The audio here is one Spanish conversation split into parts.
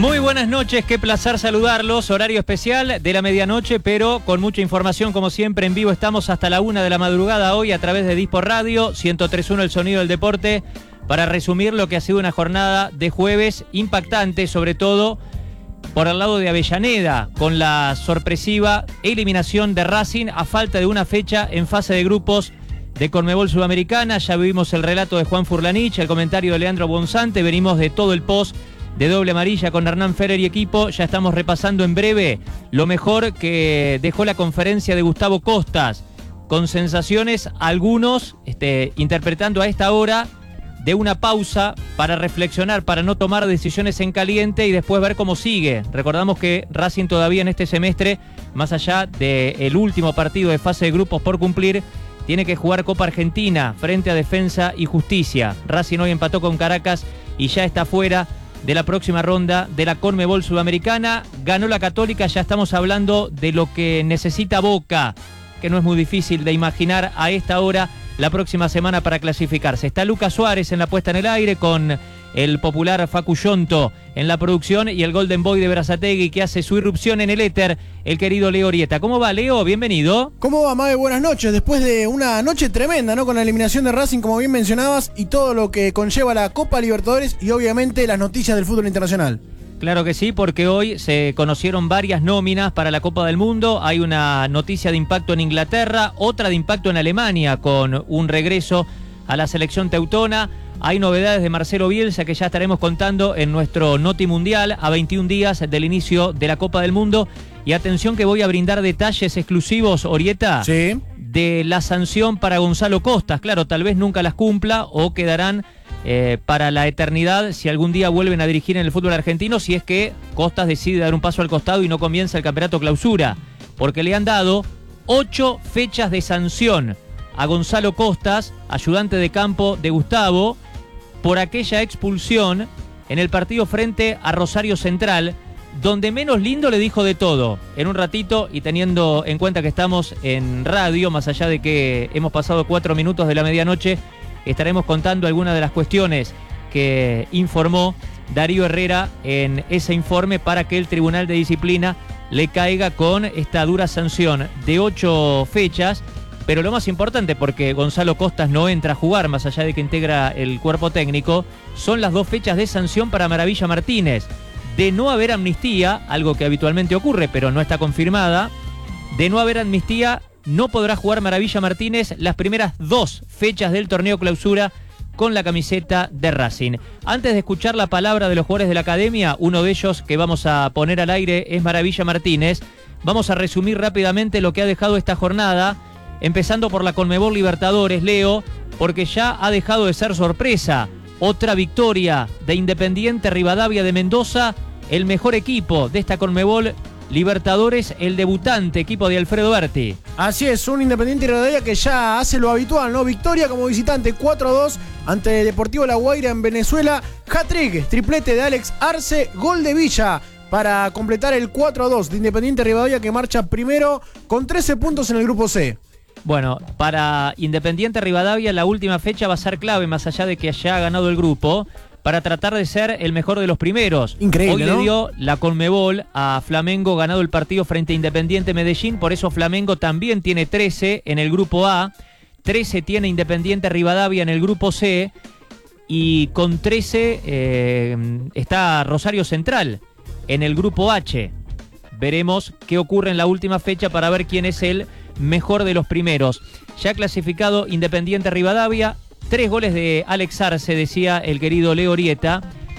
Muy buenas noches, qué placer saludarlos. Horario especial de la medianoche, pero con mucha información como siempre en vivo. Estamos hasta la 1 de la madrugada hoy a través de Dispo Radio, 103.1 El Sonido del Deporte, para resumir lo que ha sido una jornada de jueves impactante, sobre todo por el lado de Avellaneda, con la sorpresiva eliminación de Racing a falta de una fecha en fase de grupos de Conmebol Sudamericana. Ya vivimos el relato de Juan Furlanich, el comentario de Leandro Bonzante, venimos de todo el post de Doble Amarilla con Hernán Ferrer y equipo. Ya estamos repasando en breve lo mejor que dejó la conferencia de Gustavo Costas, con sensaciones, algunos interpretando a esta hora de una pausa para reflexionar, para no tomar decisiones en caliente y después ver cómo sigue. Recordamos que Racing todavía en este semestre, más allá del último partido de fase de grupos por cumplir, tiene que jugar Copa Argentina frente a Defensa y Justicia. Racing hoy empató con Caracas y ya está fuera de la próxima ronda de la Conmebol Sudamericana. Ganó la Católica, ya estamos hablando de lo que necesita Boca, que no es muy difícil de imaginar a esta hora la próxima semana para clasificarse. Está Lucas Suárez en la puesta en el aire con el popular Facu Yonto en la producción y el Golden Boy de Berazategui que hace su irrupción en el éter, el querido Leo Orieta. ¿Cómo va, Leo? Bienvenido. ¿Cómo va, Mabe? Buenas noches. Después de una noche tremenda, ¿no? Con la eliminación de Racing, como bien mencionabas, y todo lo que conlleva la Copa Libertadores y obviamente las noticias del fútbol internacional. Claro que sí, porque hoy se conocieron varias nóminas para la Copa del Mundo. Hay una noticia de impacto en Inglaterra, otra de impacto en Alemania con un regreso a la selección teutona. Hay novedades de Marcelo Bielsa que ya estaremos contando en nuestro Noti Mundial a 21 días del inicio de la Copa del Mundo. Y atención que voy a brindar detalles exclusivos, Orieta, sí, de la sanción para Gonzalo Costas. Claro, tal vez nunca las cumpla o quedarán para la eternidad si algún día vuelven a dirigir en el fútbol argentino, si es que Costas decide dar un paso al costado y no comienza el campeonato clausura, porque le han dado 8 fechas de sanción a Gonzalo Costas, ayudante de campo de Gustavo, por aquella expulsión en el partido frente a Rosario Central, donde menos lindo le dijo de todo. En un ratito, y teniendo en cuenta que estamos en radio, más allá de que hemos pasado 4 minutos de la medianoche, estaremos contando algunas de las cuestiones que informó Darío Herrera en ese informe para que el Tribunal de Disciplina le caiga con esta dura sanción de 8 fechas. Pero lo más importante, porque Gonzalo Costas no entra a jugar, más allá de que integra el cuerpo técnico, son las 2 fechas de sanción para Maravilla Martínez. De no haber amnistía, algo que habitualmente ocurre pero no está confirmada, de no haber amnistía, no podrá jugar Maravilla Martínez las primeras 2 fechas del torneo clausura con la camiseta de Racing. Antes de escuchar la palabra de los jugadores de la academia, uno de ellos que vamos a poner al aire es Maravilla Martínez. Vamos a resumir rápidamente lo que ha dejado esta jornada, empezando por la Conmebol Libertadores, Leo, porque ya ha dejado de ser sorpresa. Otra victoria de Independiente Rivadavia de Mendoza, el mejor equipo de esta Conmebol Libertadores, el debutante equipo de Alfredo Berti. Así es, un Independiente Rivadavia que ya hace lo habitual, ¿no? Victoria como visitante 4-2 ante Deportivo La Guaira en Venezuela. Hat-trick, triplete de Alex Arce, gol de Villa para completar el 4-2 de Independiente Rivadavia, que marcha primero con 13 puntos en el grupo C. Bueno, para Independiente Rivadavia la última fecha va a ser clave, más allá de que haya ganado el grupo, para tratar de ser el mejor de los primeros. Increíble, hoy ¿no? Le dio la Conmebol a Flamengo ganado el partido frente a Independiente Medellín, por eso Flamengo también tiene 13 en el grupo A, 13 tiene Independiente Rivadavia en el grupo C, y con 13 está Rosario Central en el grupo H. Veremos qué ocurre en la última fecha para ver quién es el mejor de los primeros. Ya clasificado Independiente Rivadavia, 3 goles de Alex Arce, decía el querido Leo Orieta.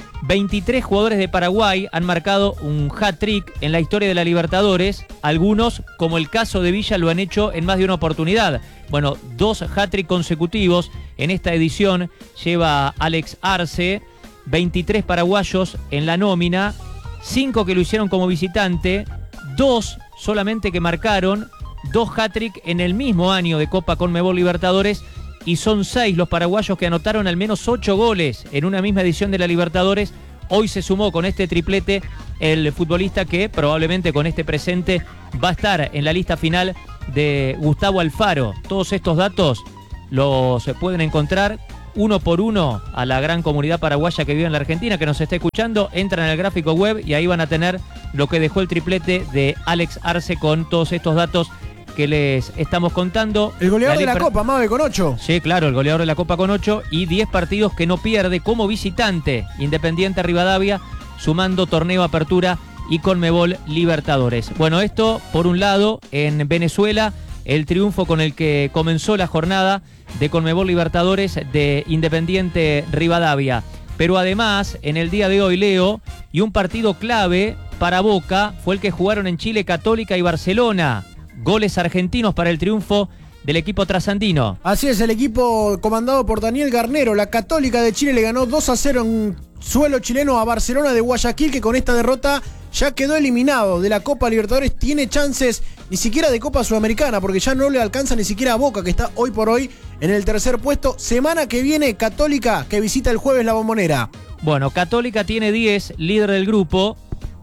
23 jugadores de Paraguay han marcado un hat-trick en la historia de la Libertadores. Algunos, como el caso de Villa, lo han hecho en más de una oportunidad. Bueno, 2 hat-trick consecutivos en esta edición lleva Alex Arce. 23 paraguayos en la nómina, 5 que lo hicieron como visitante, 2 solamente que marcaron 2 hat-trick en el mismo año de Copa Conmebol Libertadores, y son 6 los paraguayos que anotaron al menos 8 goles en una misma edición de la Libertadores. Hoy se sumó con este triplete el futbolista que probablemente con este presente va a estar en la lista final de Gustavo Alfaro. Todos estos datos los pueden encontrar uno por uno a la gran comunidad paraguaya que vive en la Argentina, que nos está escuchando. Entran en el gráfico web y ahí van a tener lo que dejó el triplete de Alex Arce con todos estos datos que les estamos contando. El goleador de la Copa, Mabe, con 8. Sí, claro, el goleador de la Copa con 8 y 10 partidos que no pierde como visitante. Independiente Rivadavia, sumando torneo Apertura y Conmebol Libertadores. Bueno, esto por un lado en Venezuela, el triunfo con el que comenzó la jornada de Conmebol Libertadores de Independiente Rivadavia. Pero además, en el día de hoy, Leo, y un partido clave para Boca fue el que jugaron en Chile Católica y Barcelona. Goles argentinos para el triunfo del equipo trasandino. Así es, el equipo comandado por Daniel Garnero. La Católica de Chile le ganó 2-0 en suelo chileno a Barcelona de Guayaquil, que con esta derrota ya quedó eliminado de la Copa Libertadores. Tiene chances ni siquiera de Copa Sudamericana, porque ya no le alcanza ni siquiera a Boca, que está hoy por hoy en el tercer puesto. Semana que viene, Católica, que visita el jueves la Bombonera. Bueno, Católica tiene 10, líder del grupo.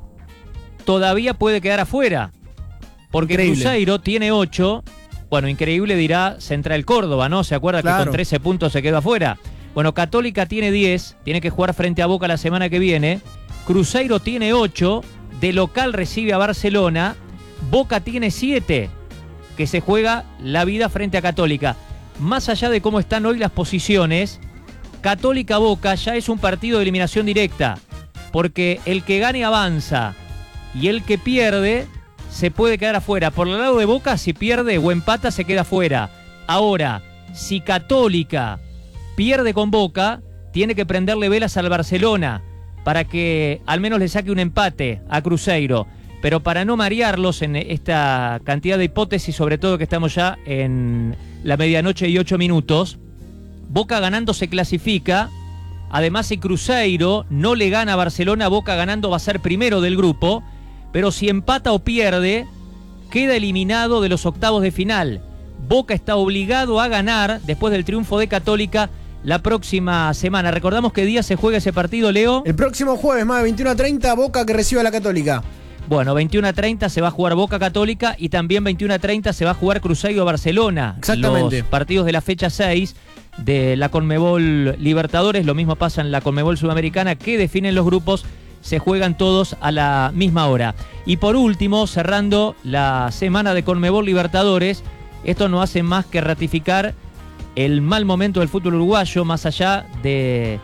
Todavía puede quedar afuera, porque increíble. Cruzeiro tiene 8. Bueno, increíble dirá Central Córdoba, ¿no? ¿Se acuerda que con 13 puntos se quedó afuera? Bueno, Católica tiene 10, tiene que jugar frente a Boca la semana que viene. Cruzeiro tiene 8, de local recibe a Barcelona. Boca tiene 7, que se juega la vida frente a Católica. Más allá de cómo están hoy las posiciones, Católica-Boca ya es un partido de eliminación directa, porque el que gane avanza y el que pierde se puede quedar afuera. Por el lado de Boca, si pierde o empata, se queda afuera. Ahora, si Católica pierde con Boca, tiene que prenderle velas al Barcelona para que al menos le saque un empate a Cruzeiro. Pero para no marearlos en esta cantidad de hipótesis, sobre todo que estamos ya en la medianoche y 8 minutos, Boca ganando se clasifica. Además, si Cruzeiro no le gana a Barcelona, Boca ganando va a ser primero del grupo. Pero si empata o pierde, queda eliminado de los octavos de final. Boca está obligado a ganar después del triunfo de Católica la próxima semana. Recordamos qué día se juega ese partido, Leo. El próximo jueves, más de 21:30, Boca que recibe a la Católica. Bueno, 21:30 se va a jugar Boca Católica y también 21:30 se va a jugar Cruzeiro Barcelona. Exactamente. Los partidos de la fecha 6 de la Conmebol Libertadores, lo mismo pasa en la Conmebol Sudamericana, que definen los grupos. Se juegan todos a la misma hora. Y por último, cerrando la semana de Conmebol Libertadores, esto no hace más que ratificar el mal momento del fútbol uruguayo, más allá de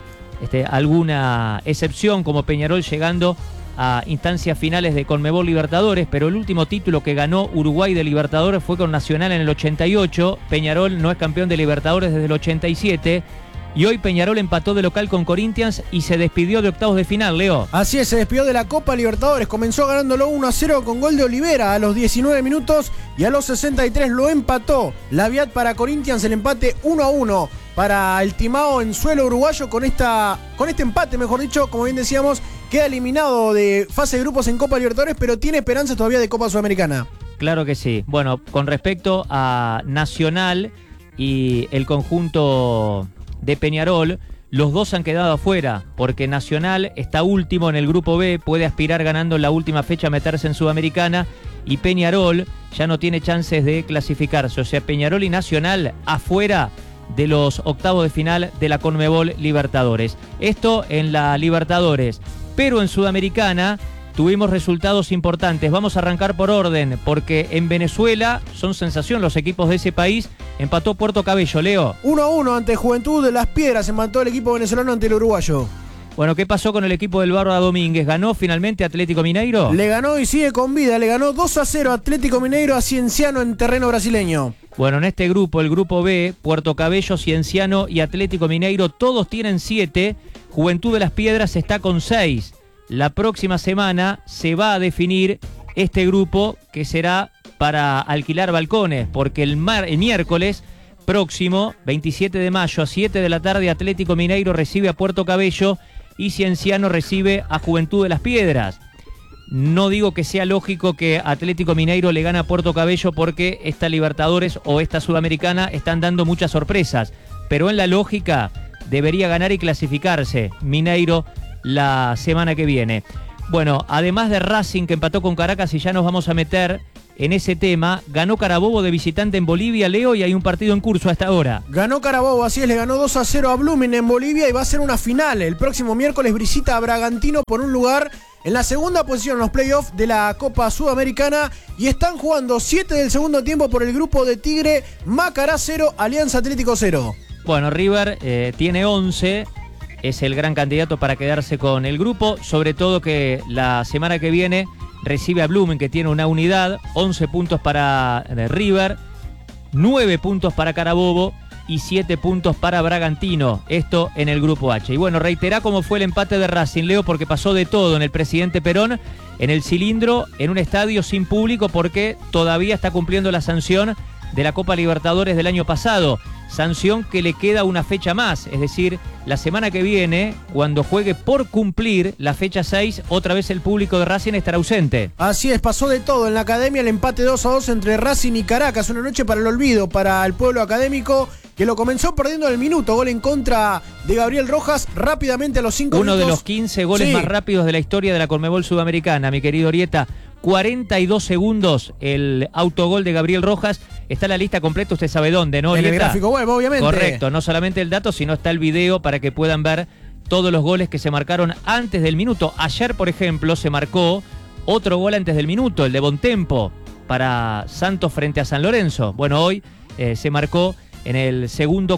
alguna excepción como Peñarol llegando a instancias finales de Conmebol Libertadores, pero el último título que ganó Uruguay de Libertadores fue con Nacional en el 88. Peñarol no es campeón de Libertadores desde el 87. Y hoy Peñarol empató de local con Corinthians y se despidió de octavos de final, Leo. Así es, se despidió de la Copa Libertadores. Comenzó ganándolo 1-0 con gol de Olivera a los 19 minutos y a los 63 lo empató. La Viat para Corinthians, el empate 1-1 para el Timao en suelo uruguayo. Con este empate, mejor dicho, como bien decíamos, queda eliminado de fase de grupos en Copa Libertadores, pero tiene esperanzas todavía de Copa Sudamericana. Claro que sí. Bueno, con respecto a Nacional y el conjunto de Peñarol, los dos han quedado afuera, porque Nacional está último en el grupo B, puede aspirar ganando en la última fecha a meterse en Sudamericana, y Peñarol ya no tiene chances de clasificarse. O sea, Peñarol y Nacional afuera de los octavos de final de la Conmebol Libertadores. Esto en la Libertadores, pero en Sudamericana tuvimos resultados importantes. Vamos a arrancar por orden, porque en Venezuela son sensación los equipos de ese país. Empató Puerto Cabello, Leo. 1-1 ante Juventud de Las Piedras. Empató el equipo venezolano ante el uruguayo. Bueno, ¿qué pasó con el equipo del Barra Domínguez? ¿Ganó finalmente Atlético Mineiro? Le ganó y sigue con vida. Le ganó 2-0 Atlético Mineiro a Cienciano en terreno brasileño. Bueno, en este grupo, el grupo B, Puerto Cabello, Cienciano y Atlético Mineiro, todos tienen 7. Juventud de Las Piedras está con 6. La próxima semana se va a definir este grupo, que será para alquilar balcones, porque el miércoles próximo, 27 de mayo, a 7 de la tarde, Atlético Mineiro recibe a Puerto Cabello y Cienciano recibe a Juventud de Las Piedras. No digo que sea lógico que Atlético Mineiro le gane a Puerto Cabello, porque esta Libertadores o esta Sudamericana están dando muchas sorpresas, pero en la lógica debería ganar y clasificarse Mineiro la semana que viene. Bueno, además de Racing, que empató con Caracas, y ya nos vamos a meter en ese tema. Ganó Carabobo de visitante en Bolivia, Leo, y hay un partido en curso hasta ahora. Ganó Carabobo, así es, le ganó 2-0 a Blooming en Bolivia y va a ser una final. El próximo miércoles visita a Bragantino por un lugar en la segunda posición en los playoffs de la Copa Sudamericana y están jugando 7 del segundo tiempo por el grupo de Tigre, Macará 0, Alianza Atlético 0. Bueno, River tiene 11, es el gran candidato para quedarse con el grupo, sobre todo que la semana que viene recibe a Blooming, que tiene una unidad, 11 puntos para River, 9 puntos para Carabobo y 7 puntos para Bragantino, esto en el grupo H. Y bueno, reiterá cómo fue el empate de Racing, Leo, porque pasó de todo en el Presidente Perón, en el cilindro, en un estadio sin público, porque todavía está cumpliendo la sanción de la Copa Libertadores del año pasado, sanción que le queda una fecha más, es decir, la semana que viene, cuando juegue por cumplir la fecha 6, otra vez el público de Racing estará ausente. Así es, pasó de todo en la academia, el empate 2-2 entre Racing y Caracas, una noche para el olvido para el pueblo académico, que lo comenzó perdiendo en el minuto, gol en contra de Gabriel Rojas, rápidamente a los 5 minutos. Uno de los 15 goles más rápidos de la historia de la Conmebol Sudamericana, mi querido Orieta. 42 segundos el autogol de Gabriel Rojas. Está la lista completa, usted sabe dónde, ¿no, Orieta? En el gráfico web, obviamente. Correcto, no solamente el dato, sino está el video para que puedan ver todos los goles que se marcaron antes del minuto. Ayer, por ejemplo, se marcó otro gol antes del minuto, el de Bontempo, para Santos frente a San Lorenzo. Bueno, hoy se marcó en el segundo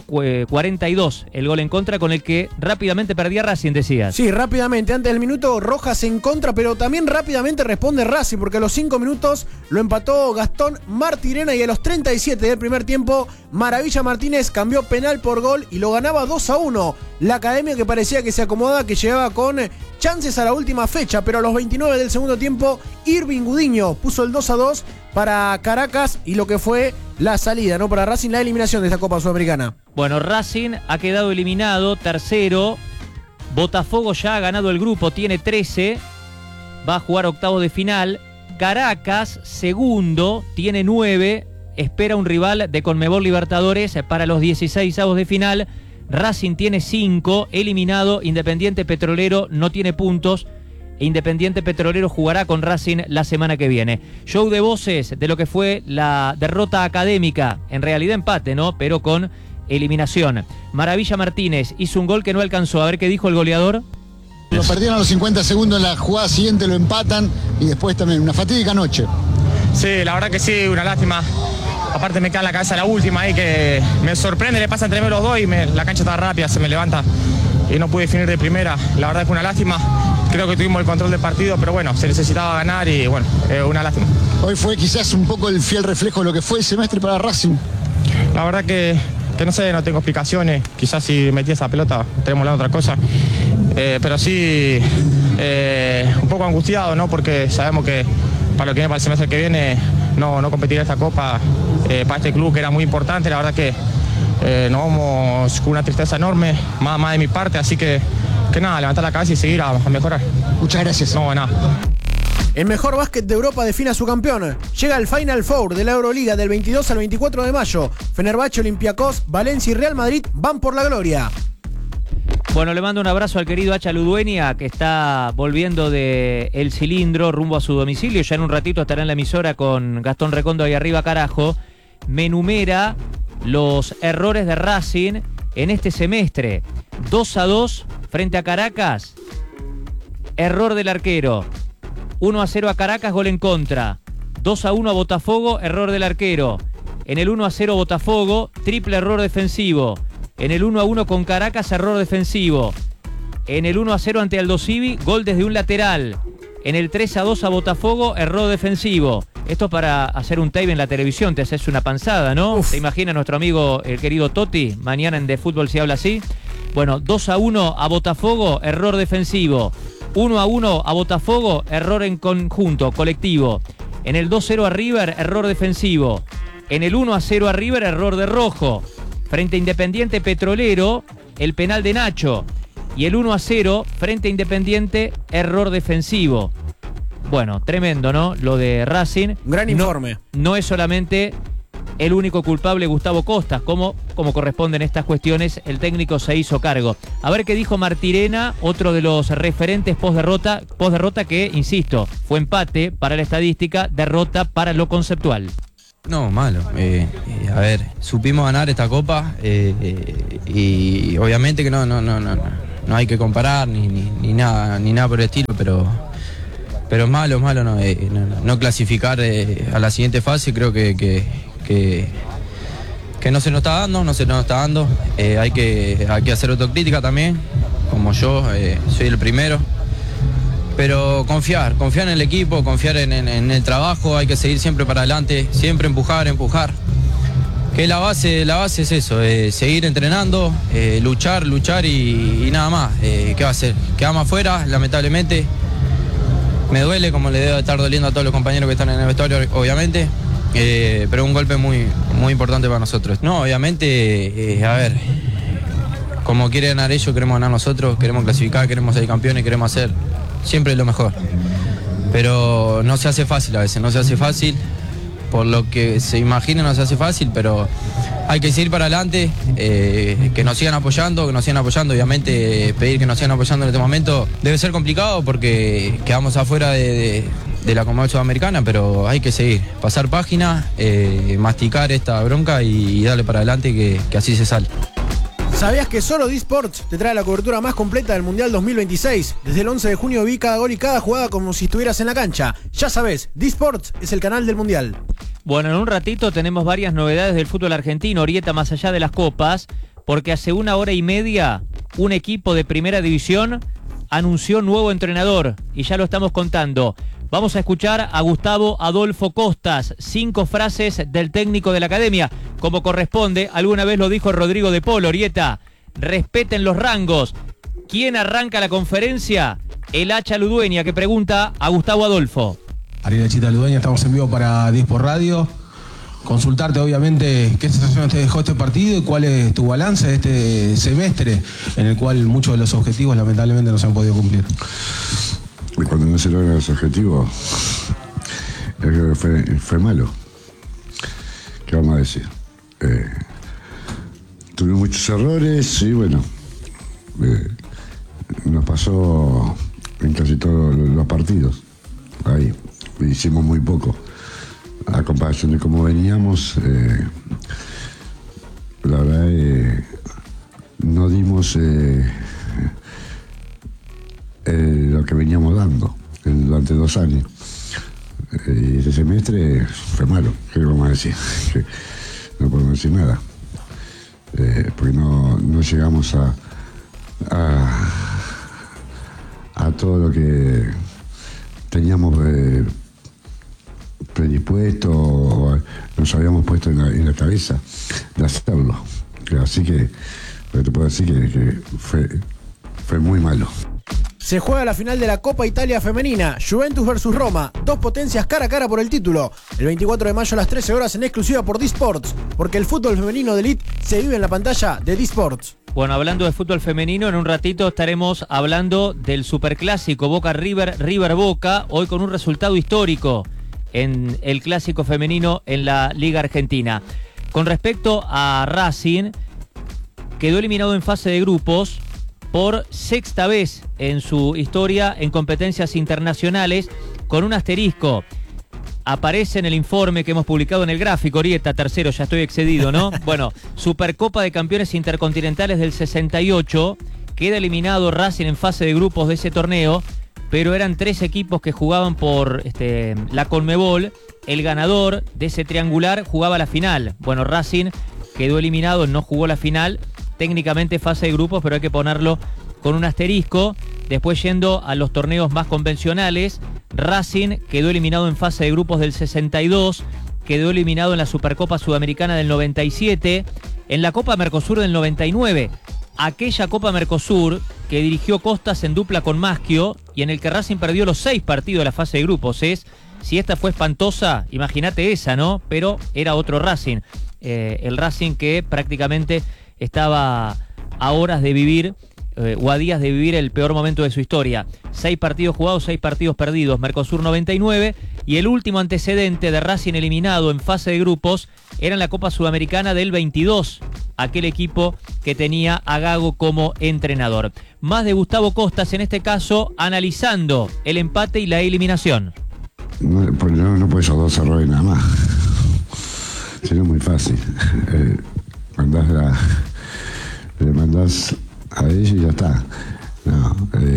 42 el gol en contra, con el que rápidamente perdía Racing, decías. Sí, rápidamente, antes del minuto Rojas en contra, pero también rápidamente responde Racing, porque a los 5 minutos lo empató Gastón Martirena y a los 37 del primer tiempo Maravilla Martínez cambió penal por gol y lo ganaba 2-1. La academia, que parecía que se acomodaba, que llegaba con chances a la última fecha, pero a los 29 del segundo tiempo Irving Gudiño puso el 2-2 para Caracas y lo que fue la salida, ¿no? Para Racing, la eliminación de esta Copa Sudamericana. Bueno, Racing ha quedado eliminado, tercero. Botafogo ya ha ganado el grupo, tiene 13. Va a jugar octavos de final. Caracas, segundo, tiene 9. Espera un rival de Conmebol Libertadores para los 16avos de final. Racing tiene 5, eliminado. Independiente Petrolero no tiene puntos. Independiente Petrolero jugará con Racing la semana que viene. Show de voces de lo que fue la derrota académica, en realidad empate, ¿no? Pero con eliminación. Maravilla Martínez hizo un gol que no alcanzó. A ver qué dijo el goleador. Lo perdieron a los 50 segundos, en la jugada siguiente lo empatan y después también una fatídica noche. Sí, la verdad que sí, una lástima. Aparte me queda en la cabeza la última ahí, que me sorprende, le pasa entre los dos y la cancha está rápida, se me levanta y no pude definir de primera. La verdad que fue una lástima. Creo que tuvimos el control del partido, pero bueno, se necesitaba ganar y bueno, una lástima. Hoy fue quizás un poco el fiel reflejo de lo que fue el semestre para Racing. La verdad que no sé, no tengo explicaciones. Quizás si metí esa pelota estaríamos hablando de otra cosa. Pero sí, un poco angustiado, ¿no? Porque sabemos que para lo que viene, para el semestre que viene, no competir esta Copa para este club, que era muy importante. La verdad que nos vamos con una tristeza enorme, más de mi parte, así que nada, levantar la cabeza y seguir a mejorar. Muchas gracias. No, nada. El mejor básquet de Europa define a su campeón. Llega al Final Four de la Euroliga del 22 al 24 de mayo. Fenerbahce, Olympiacos, Valencia y Real Madrid van por la gloria. Bueno, le mando un abrazo al querido Hacha Ludueña, que está volviendo de El Cilindro rumbo a su domicilio. Ya en un ratito estará en la emisora con Gastón Recondo ahí arriba, carajo. Me enumera los errores de Racing en este semestre. 2-2 frente a Caracas. Error del arquero. 1-0 a Caracas, gol en contra. 2-1 a Botafogo, error del arquero. En el 1-0 Botafogo, triple error defensivo. En el 1-1 con Caracas, error defensivo. En el 1-0 ante Aldo Civi, gol desde un lateral. En el 3-2 a Botafogo, error defensivo. Esto para hacer un tape en la televisión, te haces una panzada, ¿no? Uf. ¿Te imaginas nuestro amigo, el querido Totti? Mañana en De Fútbol se habla así. Bueno, 2-1 a Botafogo, error defensivo. 1-1 a Botafogo, error en conjunto, colectivo. En el 2-0 a River, error defensivo. En el 1-0 a River, error de Rojo. Frente a Independiente Petrolero, el penal de Nacho. Y el 1-0 frente a Independiente, error defensivo. Bueno, tremendo, ¿no? Lo de Racing. Gran informe. No es solamente el único culpable Gustavo Costas. Como corresponden estas cuestiones, el técnico se hizo cargo. A ver qué dijo Martirena, otro de los referentes post-derrota que, insisto, fue empate para la estadística, derrota para lo conceptual. No, malo. A ver, supimos ganar esta copa y obviamente que no hay que comparar ni nada por el estilo, pero es malo no clasificar a la siguiente fase. Creo que no se nos está dando, hay que hacer autocrítica también, como yo soy el primero. Pero confiar en el equipo, confiar en el trabajo, hay que seguir siempre para adelante, siempre empujar. Que la base es eso, seguir entrenando, luchar y nada más. ¿Qué va a hacer? Quedamos afuera, lamentablemente. Me duele, como le debe estar doliendo a todos los compañeros que están en el vestuario, obviamente. Pero un golpe muy, muy importante para nosotros. No, obviamente, a ver, como quiere ganar ellos, queremos ganar nosotros, queremos clasificar, queremos ser campeones, queremos hacer siempre lo mejor. Pero no se hace fácil a veces, no se hace fácil. Por lo que se imagina no se hace fácil, pero hay que seguir para adelante, que nos sigan apoyando, obviamente pedir que nos sigan apoyando en este momento debe ser complicado porque quedamos afuera de la Conmebol Sudamericana, pero hay que seguir, pasar página, masticar esta bronca y darle para adelante que así se sale. ¿Sabías que solo D-Sports te trae la cobertura más completa del Mundial 2026? Desde el 11 de junio vi cada gol y cada jugada como si estuvieras en la cancha. Ya sabes, D-Sports es el canal del Mundial. Bueno, en un ratito tenemos varias novedades del fútbol argentino, Orieta, más allá de las copas, porque hace 1 hora y media un equipo de primera división anunció nuevo entrenador y ya lo estamos contando. Vamos a escuchar a Gustavo Adolfo Costas, 5 frases del técnico de la academia. Como corresponde, alguna vez lo dijo Rodrigo de Polo, Orieta, respeten los rangos. ¿Quién arranca la conferencia? El Hacha Ludueña, que pregunta a Gustavo Adolfo. Ariel Chita Ludueña, estamos en vivo para D-Sport Radio. Consultarte, obviamente, qué sensación te dejó este partido y cuál es tu balance de este semestre en el cual muchos de los objetivos lamentablemente no se han podido cumplir. Y cuando no se logran los objetivos, yo creo que fue malo. ¿Qué vamos a decir? Tuvimos muchos errores y bueno, nos pasó en casi todos los partidos. Ahí hicimos muy poco. A comparación de cómo veníamos, la verdad no dimos lo que veníamos dando durante 2 años. Y ese semestre fue malo, ¿qué vamos a decir? No podemos decir nada. Porque no llegamos a todo lo que teníamos predispuesto o nos habíamos puesto en la cabeza de hacerlo. Así que te puedo decir que fue muy malo. Se juega la final de la Copa Italia Femenina, Juventus versus Roma, 2 potencias cara a cara por el título. El 24 de mayo a las 13 horas en exclusiva por D-Sports, porque el fútbol femenino de elite se vive en la pantalla de D-Sports. Bueno, hablando de fútbol femenino, en un ratito estaremos hablando del superclásico Boca River, River Boca, hoy con un resultado histórico en el clásico femenino en la Liga Argentina. Con respecto a Racing, quedó eliminado en fase de grupos por 6ª vez en su historia en competencias internacionales, con un asterisco. Aparece en el informe que hemos publicado en el gráfico, Orieta, tercero, ya estoy excedido, ¿no? Bueno, Supercopa de Campeones Intercontinentales del 68, queda eliminado Racing en fase de grupos de ese torneo, pero eran 3 equipos que jugaban por la Conmebol. El ganador de ese triangular jugaba la final. Bueno, Racing quedó eliminado, no jugó la final, técnicamente fase de grupos, pero hay que ponerlo con un asterisco. Después, yendo a los torneos más convencionales, Racing quedó eliminado en fase de grupos del 62, quedó eliminado en la Supercopa Sudamericana del 97, en la Copa Mercosur del 99, aquella Copa Mercosur que dirigió Costas en dupla con Maschio y en el que Racing perdió los 6 partidos de la fase de grupos. Si esta fue espantosa, imagínate esa, ¿no? Pero era otro Racing, el Racing que prácticamente estaba a horas de vivir o a días de vivir el peor momento de su historia. 6 partidos jugados, 6 partidos perdidos, Mercosur 99, y el último antecedente de Racing eliminado en fase de grupos era en la Copa Sudamericana del 22, aquel equipo que tenía a Gago como entrenador. Más de Gustavo Costas, en este caso, analizando el empate y la eliminación. No puede ser 2 errores nada más. Sería muy fácil. Le mandás a ellos y ya está. No,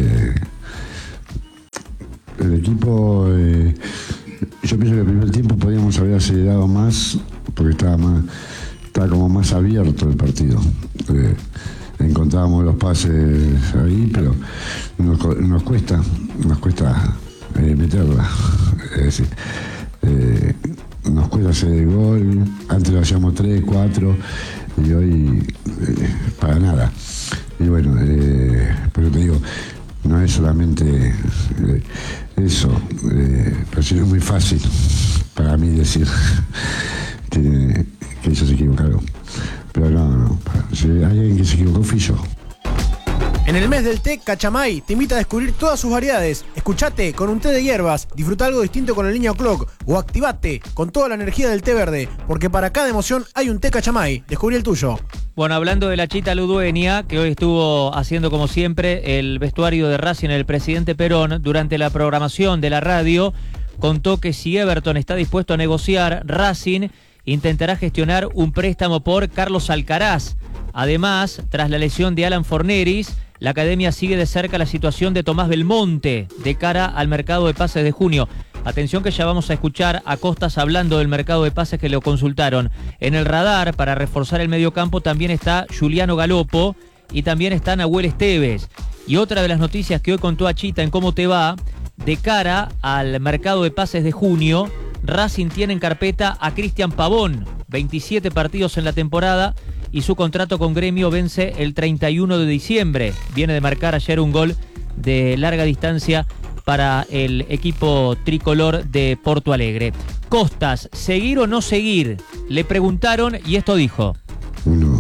el equipo, yo pienso que el primer tiempo podíamos haber acelerado más porque estaba como más abierto el partido. Encontrábamos los pases ahí, pero nos cuesta meterla. Es decir, nos cuesta hacer el gol. Antes lo hacíamos 3, 4 y hoy para nada. Y bueno, pero te digo, no es solamente eso, pero sí es muy fácil para mí decir que ellos se equivocaron. Pero no, si hay alguien que se equivocó fui yo. En el mes del té, Cachamay te invita a descubrir todas sus variedades. Escuchate con un té de hierbas, disfruta algo distinto con el Niño Clock o activate con toda la energía del té verde, porque para cada emoción hay un té Cachamay. Descubrí el tuyo. Bueno, hablando de la Chita Ludueña, que hoy estuvo haciendo como siempre el vestuario de Racing, el presidente Perón, durante la programación de la radio, contó que si Everton está dispuesto a negociar, Racing intentará gestionar un préstamo por Carlos Alcaraz. Además, tras la lesión de Alan Forneris, la academia sigue de cerca la situación de Tomás Belmonte de cara al mercado de pases de junio. Atención que ya vamos a escuchar a Costas hablando del mercado de pases que lo consultaron. En el radar, para reforzar el mediocampo, también está Juliano Galopo y también está Nahuel Esteves. Y otra de las noticias que hoy contó Achita en Cómo Te Va, de cara al mercado de pases de junio, Racing tiene en carpeta a Cristian Pavón, 27 partidos en la temporada y su contrato con Gremio vence el 31 de diciembre. Viene de marcar ayer un gol de larga distancia para el equipo tricolor de Porto Alegre. Costas, ¿seguir o no seguir? Le preguntaron y esto dijo. Uno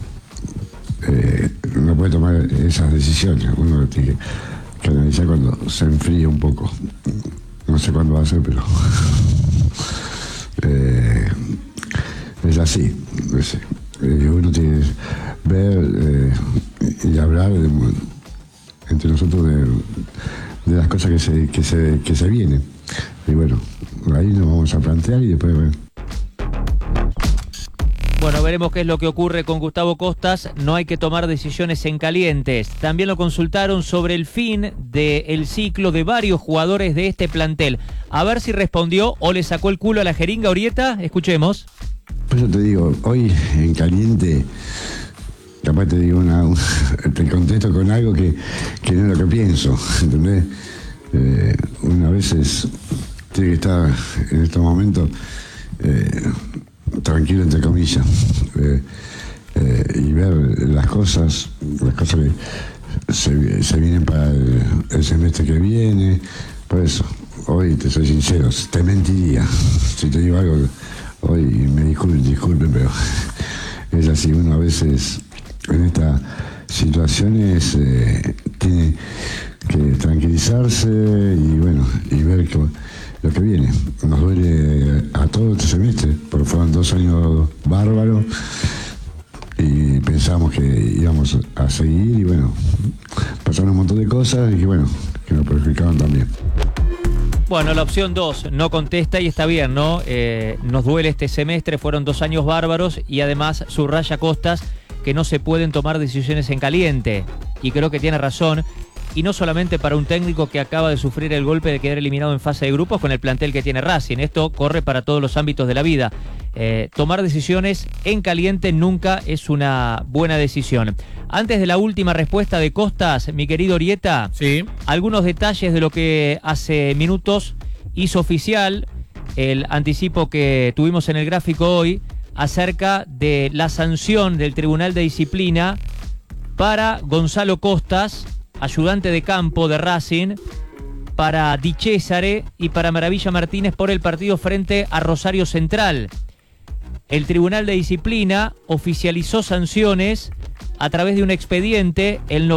no puede tomar esas decisiones, uno tiene que analizar cuando se enfríe un poco. No sé cuándo va a ser, pero es así. Uno tiene que ver y hablar entre nosotros de las cosas que se vienen. Y bueno, ahí nos vamos a plantear y después ver. Bueno, veremos qué es lo que ocurre con Gustavo Costas. No hay que tomar decisiones en calientes. También lo consultaron sobre el fin del ciclo de varios jugadores de este plantel. A ver si respondió o le sacó el culo a la jeringa Orieta. Escuchemos. Pues yo te digo, hoy en caliente, capaz te digo te contesto con algo que no es lo que pienso, ¿entendés? Una veces tiene que estar en estos momentos tranquilo, entre comillas, y ver las cosas que se vienen para el semestre que viene. Por eso, hoy te soy sincero, te mentiría si te digo algo hoy, me disculpen, pero es así. Uno a veces en estas situaciones tiene que tranquilizarse y bueno, y ver lo que viene. Nos duele a todo este semestre, porque fueron 2 años bárbaros y pensamos que íbamos a seguir y bueno, pasaron un montón de cosas y que nos perjudicaron también. Bueno, la opción 2 no contesta y está bien, ¿no? Nos duele este semestre, fueron 2 años bárbaros y además subraya Costas que no se pueden tomar decisiones en caliente. Y creo que tiene razón. Y no solamente para un técnico que acaba de sufrir el golpe de quedar eliminado en fase de grupos con el plantel que tiene Racing. Esto corre para todos los ámbitos de la vida. Tomar decisiones en caliente nunca es una buena decisión. Antes de la última respuesta de Costas, mi querido Orieta, sí, algunos detalles de lo que hace minutos hizo oficial el anticipo que tuvimos en el gráfico hoy acerca de la sanción del Tribunal de Disciplina para Gonzalo Costas, ayudante de campo de Racing, para Di Cesare y para Maravilla Martínez por el partido frente a Rosario Central. El Tribunal de Disciplina oficializó sanciones a través de un expediente, el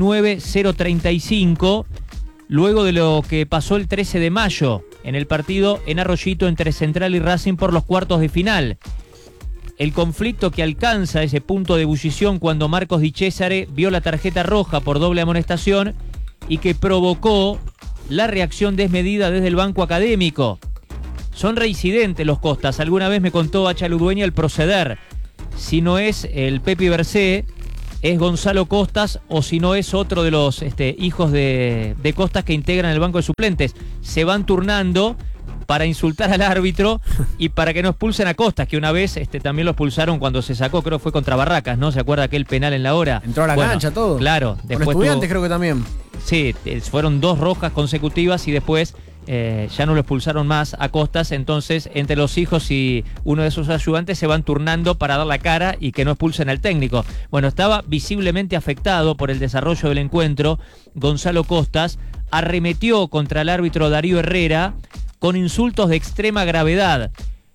99-035, luego de lo que pasó el 13 de mayo en el partido en Arroyito entre Central y Racing por los cuartos de final. El conflicto que alcanza ese punto de ebullición cuando Marcos Di Cesare vio la tarjeta roja por doble amonestación y que provocó la reacción desmedida desde el banco académico. Son reincidentes los Costas. Alguna vez me contó Hacha Ludueña el proceder. Si no es el Pepi Bercé, es Gonzalo Costas, o si no es otro de los hijos de Costas que integran el banco de suplentes. Se van turnando para insultar al árbitro y para que no expulsen a Costas, que una vez también lo expulsaron cuando se sacó, creo que fue contra Barracas, ¿no? ¿Se acuerda aquel penal en la hora? Entró a la cancha todo. Claro. Después con Estudiantes creo que también. Sí, fueron 2 rojas consecutivas y después ya no lo expulsaron más a Costas. Entonces, entre los hijos y uno de sus ayudantes se van turnando para dar la cara y que no expulsen al técnico. Bueno, estaba visiblemente afectado por el desarrollo del encuentro. Gonzalo Costas arremetió contra el árbitro Darío Herrera con insultos de extrema gravedad.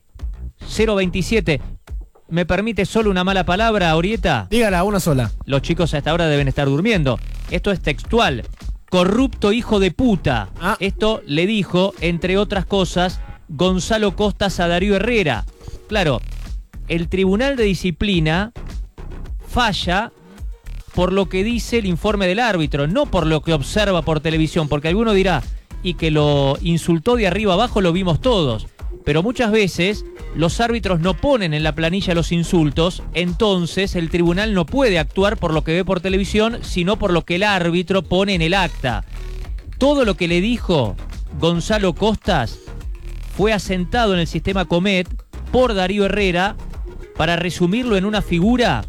027. ¿Me permite solo una mala palabra, Orieta? Dígala, una sola. Los chicos a esta hora deben estar durmiendo. Esto es textual. Corrupto hijo de puta. Esto le dijo, entre otras cosas, Gonzalo Costas a Darío Herrera. Claro, el Tribunal de Disciplina falla por lo que dice el informe del árbitro, no por lo que observa por televisión, porque alguno dirá, y que lo insultó de arriba abajo lo vimos todos. Pero muchas veces los árbitros no ponen en la planilla los insultos, entonces el tribunal no puede actuar por lo que ve por televisión, sino por lo que el árbitro pone en el acta. Todo lo que le dijo Gonzalo Costas fue asentado en el sistema Comet por Darío Herrera para resumirlo en una figura: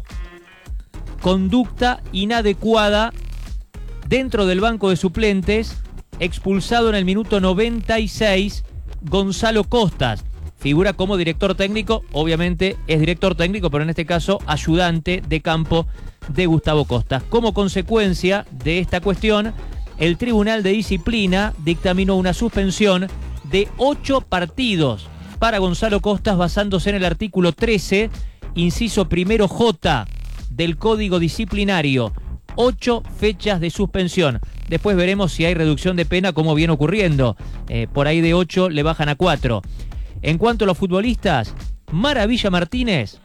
conducta inadecuada dentro del banco de suplentes, expulsado en el minuto 96, Gonzalo Costas. Figura como director técnico, obviamente es director técnico, pero en este caso ayudante de campo de Gustavo Costas. Como consecuencia de esta cuestión, el Tribunal de Disciplina dictaminó una suspensión de 8 partidos para Gonzalo Costas, basándose en el artículo 13, inciso primero J del Código Disciplinario. 8 fechas de suspensión. Después veremos si hay reducción de pena, como viene ocurriendo. Por ahí de 8 le bajan a 4. En cuanto a los futbolistas, Maravilla Martínez,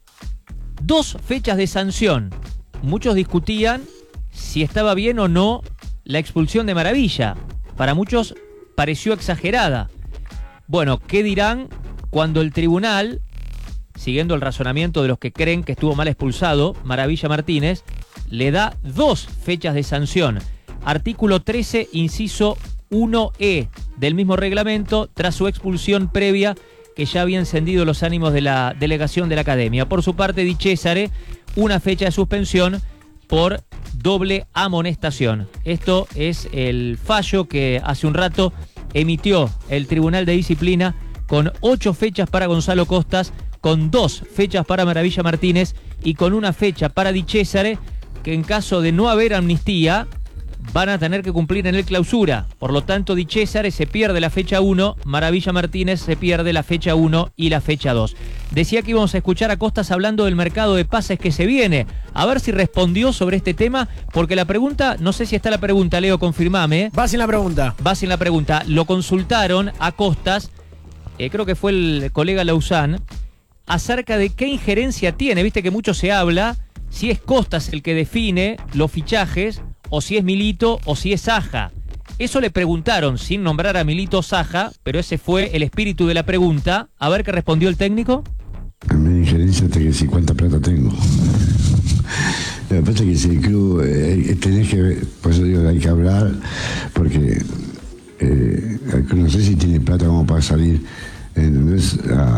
2 fechas de sanción. Muchos discutían si estaba bien o no la expulsión de Maravilla. Para muchos pareció exagerada. Bueno, ¿qué dirán cuando el tribunal, siguiendo el razonamiento de los que creen que estuvo mal expulsado, Maravilla Martínez, le da 2 fechas de sanción? Artículo 13, inciso 1E del mismo reglamento, tras su expulsión previa que ya había encendido los ánimos de la delegación de la academia. Por su parte, Di Cesare, 1 fecha de suspensión por doble amonestación. Esto es el fallo que hace un rato emitió el Tribunal de Disciplina, con 8 fechas para Gonzalo Costas, con 2 fechas para Maravilla Martínez y con 1 fecha para Di Cesare, que en caso de no haber amnistía van a tener que cumplir en el clausura. Por lo tanto, Di Cesare se pierde la fecha 1, Maravilla Martínez se pierde la fecha 1 y la fecha 2. Decía que íbamos a escuchar a Costas hablando del mercado de pases que se viene. A ver si respondió sobre este tema, porque la pregunta, no sé si está la pregunta, Leo, confirmame. Va sin la pregunta. Va sin la pregunta. Lo consultaron a Costas, creo que fue el colega Lauzán, acerca de qué injerencia tiene. Viste que mucho se habla si es Costas el que define los fichajes, o si es Milito, o si es Saja. Eso le preguntaron, sin nombrar a Milito o Saja, pero ese fue el espíritu de la pregunta. A ver qué respondió el técnico. A mí injerencia hasta que si cuánta plata tengo. Lo que pasa es que si el club tenés que ver, por eso digo, hay que hablar, porque el club no sé si tiene plata como para salir, ¿entendés?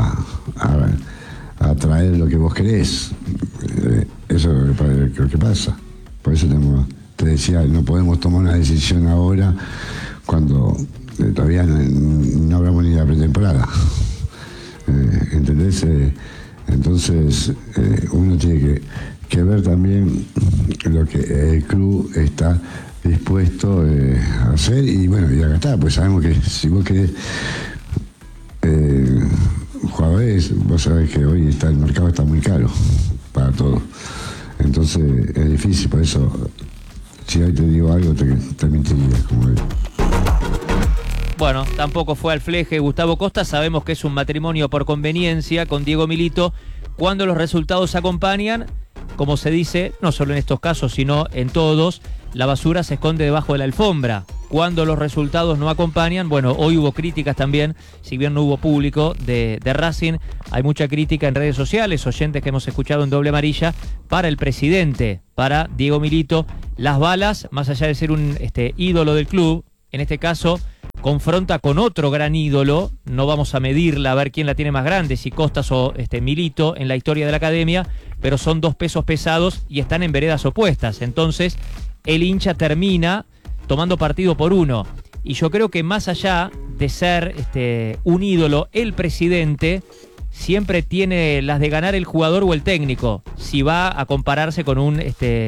A traer lo que vos querés. Eso es lo que pasa. Por eso te decía, no podemos tomar una decisión ahora cuando todavía no hablamos ni de la pretemporada. ¿Entendés? Entonces uno tiene que ver también lo que el club está dispuesto a hacer, y bueno, y acá está, pues sabemos que si vos querés jugadores, vos sabés que hoy el mercado está muy caro para todo. Entonces es difícil, por eso, si hoy te digo algo, te mentiría, como él. Bueno, tampoco fue al fleje Gustavo Costa. Sabemos que es un matrimonio por conveniencia con Diego Milito. Cuando los resultados acompañan, como se dice, no solo en estos casos, sino en todos, la basura se esconde debajo de la alfombra. Cuando los resultados no acompañan, bueno, hoy hubo críticas también, si bien no hubo público de Racing, hay mucha crítica en redes sociales, oyentes que hemos escuchado en Doble Amarilla, para el presidente, para Diego Milito. Las balas, más allá de ser un ídolo del club, en este caso confronta con otro gran ídolo, no vamos a medirla a ver quién la tiene más grande, si Costas o Milito en la historia de la academia, pero son dos pesos pesados y están en veredas opuestas. Entonces el hincha termina tomando partido por uno. Y yo creo que más allá de ser un ídolo, el presidente siempre tiene las de ganar el jugador o el técnico, si va a compararse con un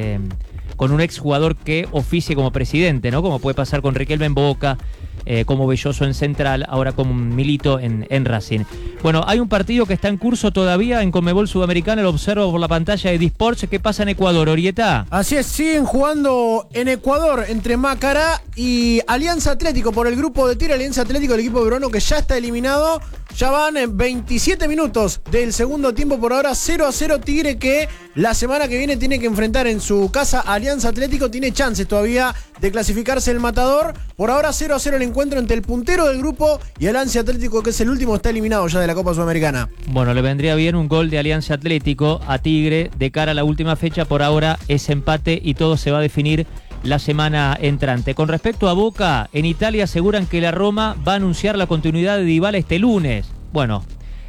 exjugador que oficie como presidente, ¿no? Como puede pasar con Riquelme en Boca, como Belloso en Central, ahora con Milito en Racing. Bueno, hay un partido que está en curso todavía en Conmebol Sudamericana, lo observo por la pantalla de Disports. ¿Qué pasa en Ecuador, Orieta? Así es, siguen jugando en Ecuador entre Macará y Alianza Atlético por el grupo de tiro. Alianza Atlético, el equipo peruano que ya está eliminado. Ya van 27 minutos del segundo tiempo, por ahora 0-0. Tigre, que la semana que viene tiene que enfrentar en su casa a Alianza Atlético, tiene chances todavía de clasificarse el Matador. Por ahora 0-0 el encuentro entre el puntero del grupo y Alianza Atlético, que es el último, está eliminado ya de la Copa Sudamericana. Bueno, le vendría bien un gol de Alianza Atlético a Tigre de cara a la última fecha. Por ahora es empate y todo se va a definir la semana entrante. Con respecto a Boca, en Italia aseguran que la Roma va a anunciar la continuidad de Dybala este lunes. Bueno,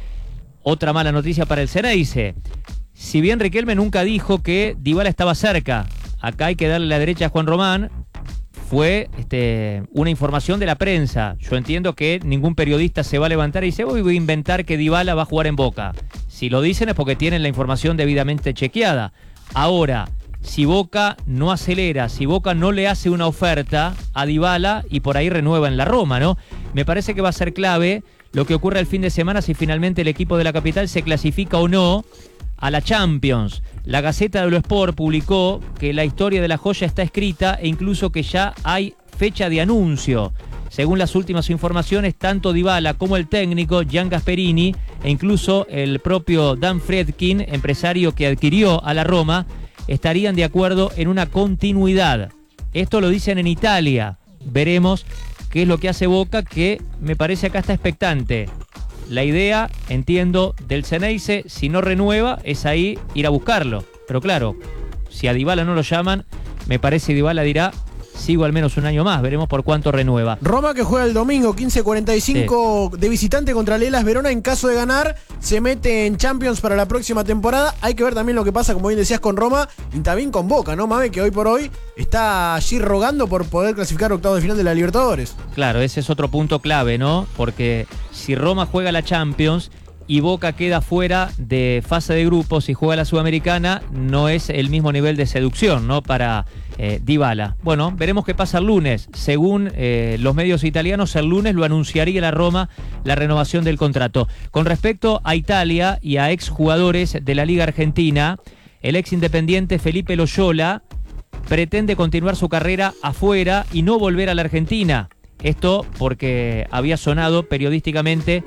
otra mala noticia para el Xeneize. Si bien Riquelme nunca dijo que Dybala estaba cerca, acá hay que darle la derecha a Juan Román. Fue una información de la prensa. Yo entiendo que ningún periodista se va a levantar y dice, voy a inventar que Dybala va a jugar en Boca. Si lo dicen es porque tienen la información debidamente chequeada. Ahora, si Boca no acelera, si Boca no le hace una oferta a Dybala y por ahí renueva en la Roma, ¿no? Me parece que va a ser clave lo que ocurre el fin de semana, si finalmente el equipo de la capital se clasifica o no a la Champions. La Gaceta dello Sport publicó que la historia de la joya está escrita e incluso que ya hay fecha de anuncio. Según las últimas informaciones, tanto Dybala como el técnico Gian Gasperini e incluso el propio Dan Friedkin, empresario que adquirió a la Roma, estarían de acuerdo en una continuidad. Esto lo dicen en Italia. Veremos qué es lo que hace Boca, que me parece acá está expectante. La idea, entiendo, del Xeneize, si no renueva, es ahí ir a buscarlo. Pero claro, si a Dybala no lo llaman, me parece que Dybala dirá, sigo al menos un año más, veremos por cuánto renueva. Roma, que juega el domingo 15:45 de visitante contra el Hellas Verona. En caso de ganar, se mete en Champions para la próxima temporada. Hay que ver también lo que pasa, como bien decías, con Roma y también con Boca, ¿no, Mame? Que hoy por hoy está allí rogando por poder clasificar octavos de final de la Libertadores. Claro, ese es otro punto clave, ¿no? Porque si Roma juega la Champions y Boca queda fuera de fase de grupos y juega la Sudamericana, no es el mismo nivel de seducción, ¿no? Para Dybala. Bueno, veremos qué pasa el lunes. Según los medios italianos, el lunes lo anunciaría la Roma, la renovación del contrato. Con respecto a Italia y a exjugadores de la Liga Argentina, el ex Independiente Felipe Loyola pretende continuar su carrera afuera y no volver a la Argentina. Esto porque había sonado periodísticamente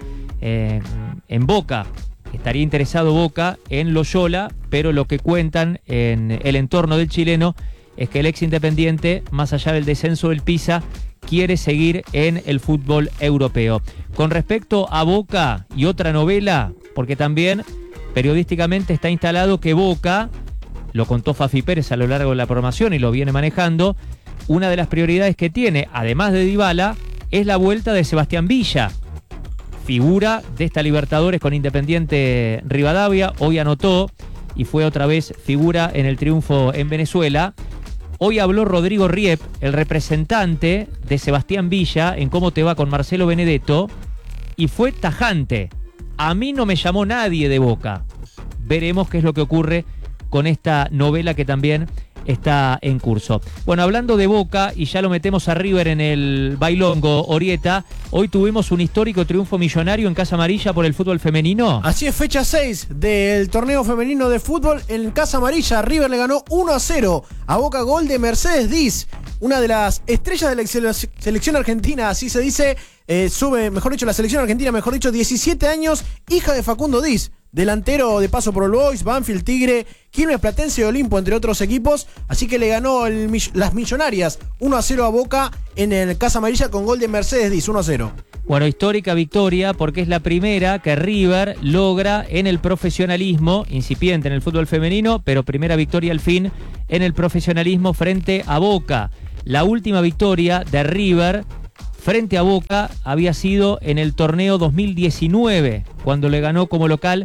en Boca. Estaría interesado Boca en Loyola, pero lo que cuentan en el entorno del chileno es que el ex Independiente, más allá del descenso del Pisa, quiere seguir en el fútbol europeo. Con respecto a Boca y otra novela, porque también periodísticamente está instalado que Boca, lo contó Fafi Pérez a lo largo de la programación y lo viene manejando, una de las prioridades que tiene, además de Dybala, es la vuelta de Sebastián Villa, figura de esta Libertadores con Independiente Rivadavia. Hoy anotó y fue otra vez figura en el triunfo en Venezuela. Hoy habló Rodrigo Riep, el representante de Sebastián Villa, en Cómo te va con Marcelo Benedetto, y fue tajante. A mí no me llamó nadie de Boca. Veremos qué es lo que ocurre con esta novela que también está en curso. Bueno, hablando de Boca, y ya lo metemos a River en el bailongo, Orieta, Hoy tuvimos un histórico triunfo millonario en Casa Amarilla por el fútbol femenino. Así es, fecha 6 del torneo femenino de fútbol en Casa Amarilla. River le ganó 1-0 a Boca, gol de Mercedes Diz, una de las estrellas de la selección argentina, así se dice. La selección argentina, 17 años, hija de Facundo Diz, delantero de paso por All Boys, Banfield, Tigre, Quilmes, Platense y Olimpo, entre otros equipos. Así que le ganó las Millonarias 1-0 a Boca en el Casa Amarilla con gol de Mercedes Diz, 1-0. Bueno, histórica victoria porque es la primera que River logra en el profesionalismo, incipiente en el fútbol femenino, pero primera victoria al fin en el profesionalismo frente a Boca. La última victoria de River frente a Boca había sido en el torneo 2019, cuando le ganó como local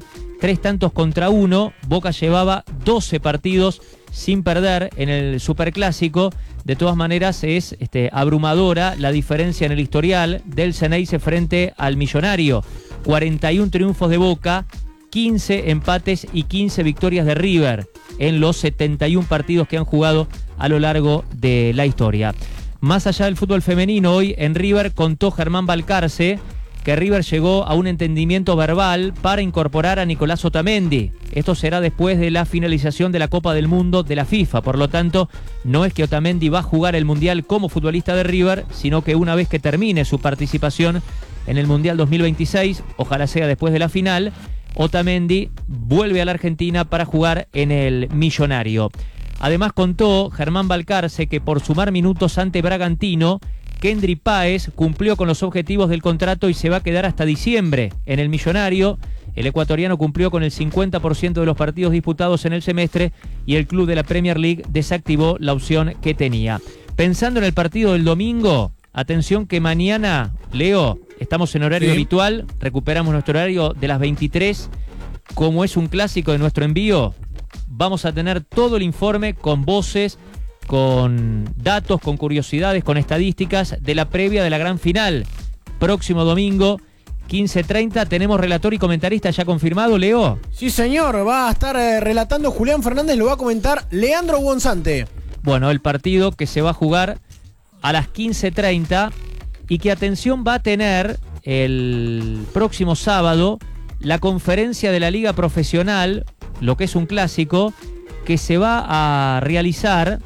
3-1. Boca llevaba 12 partidos sin perder en el Superclásico. De todas maneras es abrumadora la diferencia en el historial del Xeneize frente al Millonario. 41 triunfos de Boca, 15 empates y 15 victorias de River en los 71 partidos que han jugado a lo largo de la historia. Más allá del fútbol femenino, hoy en River contó Germán Balcarce que River llegó a un entendimiento verbal para incorporar a Nicolás Otamendi. Esto será después de la finalización de la Copa del Mundo de la FIFA. Por lo tanto, no es que Otamendi va a jugar el Mundial como futbolista de River, sino que una vez que termine su participación en el Mundial 2026, ojalá sea después de la final, Otamendi vuelve a la Argentina para jugar en el Millonario. Además contó Germán Balcarce que por sumar minutos ante Bragantino, Kendry Páez cumplió con los objetivos del contrato y se va a quedar hasta diciembre en el Millonario. El ecuatoriano cumplió con el 50% de los partidos disputados en el semestre y el club de la Premier League desactivó la opción que tenía. Pensando en el partido del domingo, atención que mañana, Leo, estamos en horario habitual, recuperamos nuestro horario de las 23. Como es un clásico de nuestro envío, vamos a tener todo el informe con voces, con datos, con curiosidades, con estadísticas de la previa de la gran final. Próximo domingo, 15:30, tenemos relator y comentarista ya confirmado, Leo. Sí, señor, va a estar relatando Julián Fernández, lo va a comentar Leandro Gonzante. Bueno, el partido que se va a jugar a las 15:30 y que, atención, va a tener el próximo sábado la conferencia de la Liga Profesional, lo que es un clásico, que se va a realizar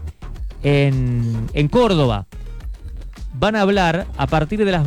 en Córdoba. Van a hablar a partir de las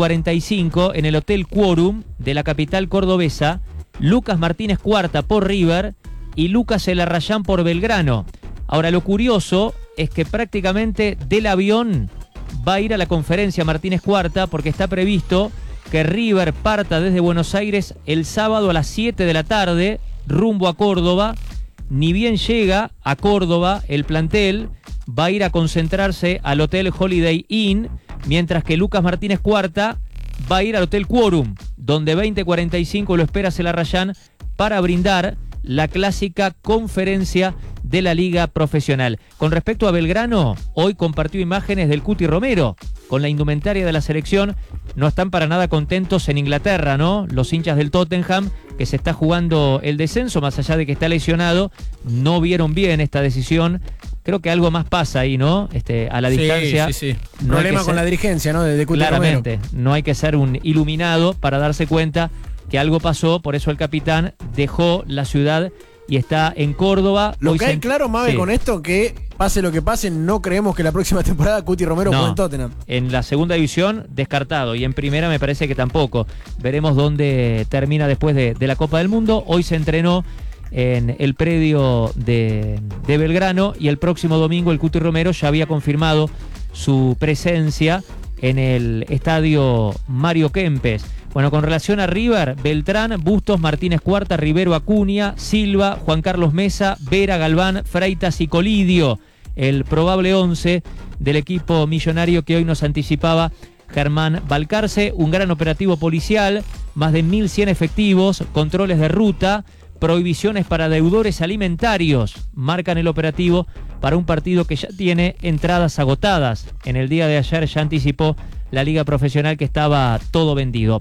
20:45 en el Hotel Quórum de la capital cordobesa, Lucas Martínez Cuarta por River y Lucas Elarrayán por Belgrano. Ahora, lo curioso es que prácticamente del avión va a ir a la conferencia Martínez Cuarta, porque está previsto que River parta desde Buenos Aires el sábado a las 7 de la tarde rumbo a Córdoba. Ni bien llega a Córdoba el plantel, va a ir a concentrarse al Hotel Holiday Inn, mientras que Lucas Martínez Cuarta va a ir al Hotel Quórum, donde 20:45 lo espera Elarrayán para brindar la clásica conferencia de la Liga Profesional. Con respecto a Belgrano, hoy compartió imágenes del Cuti Romero con la indumentaria de la selección. No están para nada contentos en Inglaterra, ¿no? Los hinchas del Tottenham, que se está jugando el descenso, más allá de que está lesionado, no vieron bien esta decisión. Creo que algo más pasa ahí, ¿no? A la distancia. Sí. No problema con la dirigencia, ¿no? De Cuti claramente, Romero. No hay que ser un iluminado para darse cuenta que algo pasó, por eso el capitán dejó la ciudad y está en Córdoba. Lo que hay claro, Mabe, con esto, que pase lo que pase, no creemos que la próxima temporada Cuti Romero juegue en Tottenham. En la segunda división, descartado. Y en primera me parece que tampoco. Veremos dónde termina después de la Copa del Mundo. Hoy se entrenó en el predio de Belgrano y el próximo domingo el Cuti Romero ya había confirmado su presencia en el estadio Mario Kempes. Bueno, con relación a River, Beltrán, Bustos, Martínez Cuarta, Rivero, Acuña, Silva, Juan Carlos Mesa, Vera, Galván, Freitas y Colidio. El probable 11 del equipo millonario que hoy nos anticipaba Germán Balcarce. Un gran operativo policial, más de 1.100 efectivos, controles de ruta, prohibiciones para deudores alimentarios. Marcan el operativo para un partido que ya tiene entradas agotadas. En el día de ayer ya anticipó la Liga Profesional que estaba todo vendido.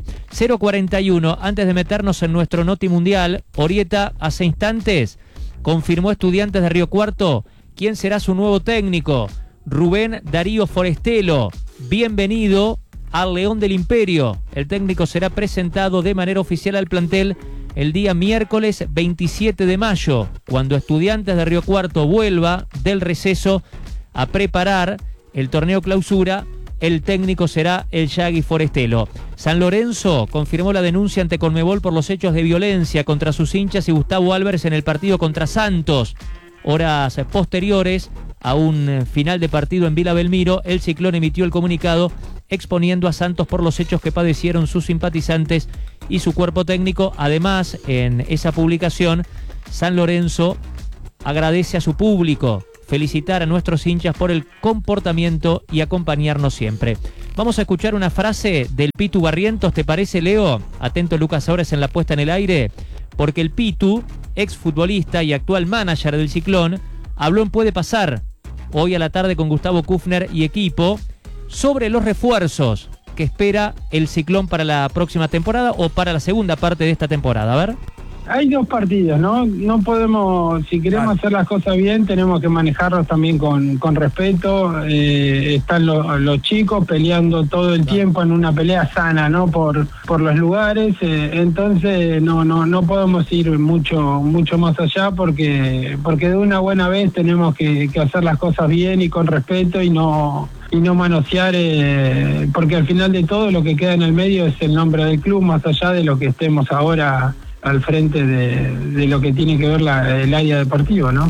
0:41, antes de meternos en nuestro Noti Mundial, Orieta hace instantes confirmó Estudiantes de Río Cuarto quién será su nuevo técnico. Rubén Darío Forestelo, bienvenido al León del Imperio. El técnico será presentado de manera oficial al plantel el día miércoles 27 de mayo, cuando Estudiantes de Río Cuarto vuelva del receso a preparar el torneo clausura. El técnico será el Yagui Forestelo. San Lorenzo confirmó la denuncia ante Conmebol por los hechos de violencia contra sus hinchas y Gustavo Álvarez en el partido contra Santos. Horas posteriores a un final de partido en Vila Belmiro, el Ciclón emitió el comunicado exponiendo a Santos por los hechos que padecieron sus simpatizantes y su cuerpo técnico. Además, en esa publicación, San Lorenzo agradece a su público, felicitar a nuestros hinchas por el comportamiento y acompañarnos siempre. Vamos a escuchar una frase del Pitu Barrientos, ¿te parece, Leo? Atento, Lucas, ahora es en la puesta en el aire, porque el Pitu, exfutbolista y actual manager del Ciclón, habló en Puede Pasar hoy a la tarde con Gustavo Kufner y equipo sobre los refuerzos que espera el Ciclón para la próxima temporada o para la segunda parte de esta temporada. A ver. Hay dos partidos, ¿no? No podemos, si queremos hacer las cosas bien, tenemos que manejarlos también con respeto. Están los chicos peleando todo el tiempo en una pelea sana, ¿no? Por los lugares. Entonces no podemos ir mucho más allá porque de una buena vez tenemos que hacer las cosas bien y con respeto y no manosear, porque al final de todo lo que queda en el medio es el nombre del club, más allá de lo que estemos ahora al frente de lo que tiene que ver el área deportiva, ¿no?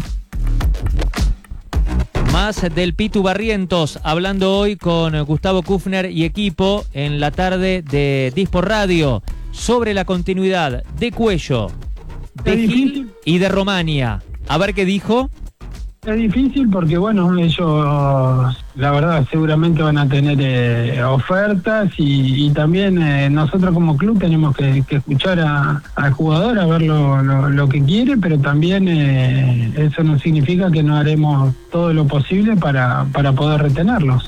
Más del Pitu Barrientos, hablando hoy con Gustavo Kufner y equipo en la tarde de Dispor Radio sobre la continuidad de Cuello, de Gil y de Romania. A ver qué dijo. Es difícil porque, bueno, ellos, la verdad, seguramente van a tener ofertas y también nosotros como club tenemos que escuchar al jugador, a ver lo que quiere, pero también eso no significa que no haremos todo lo posible para poder retenerlos.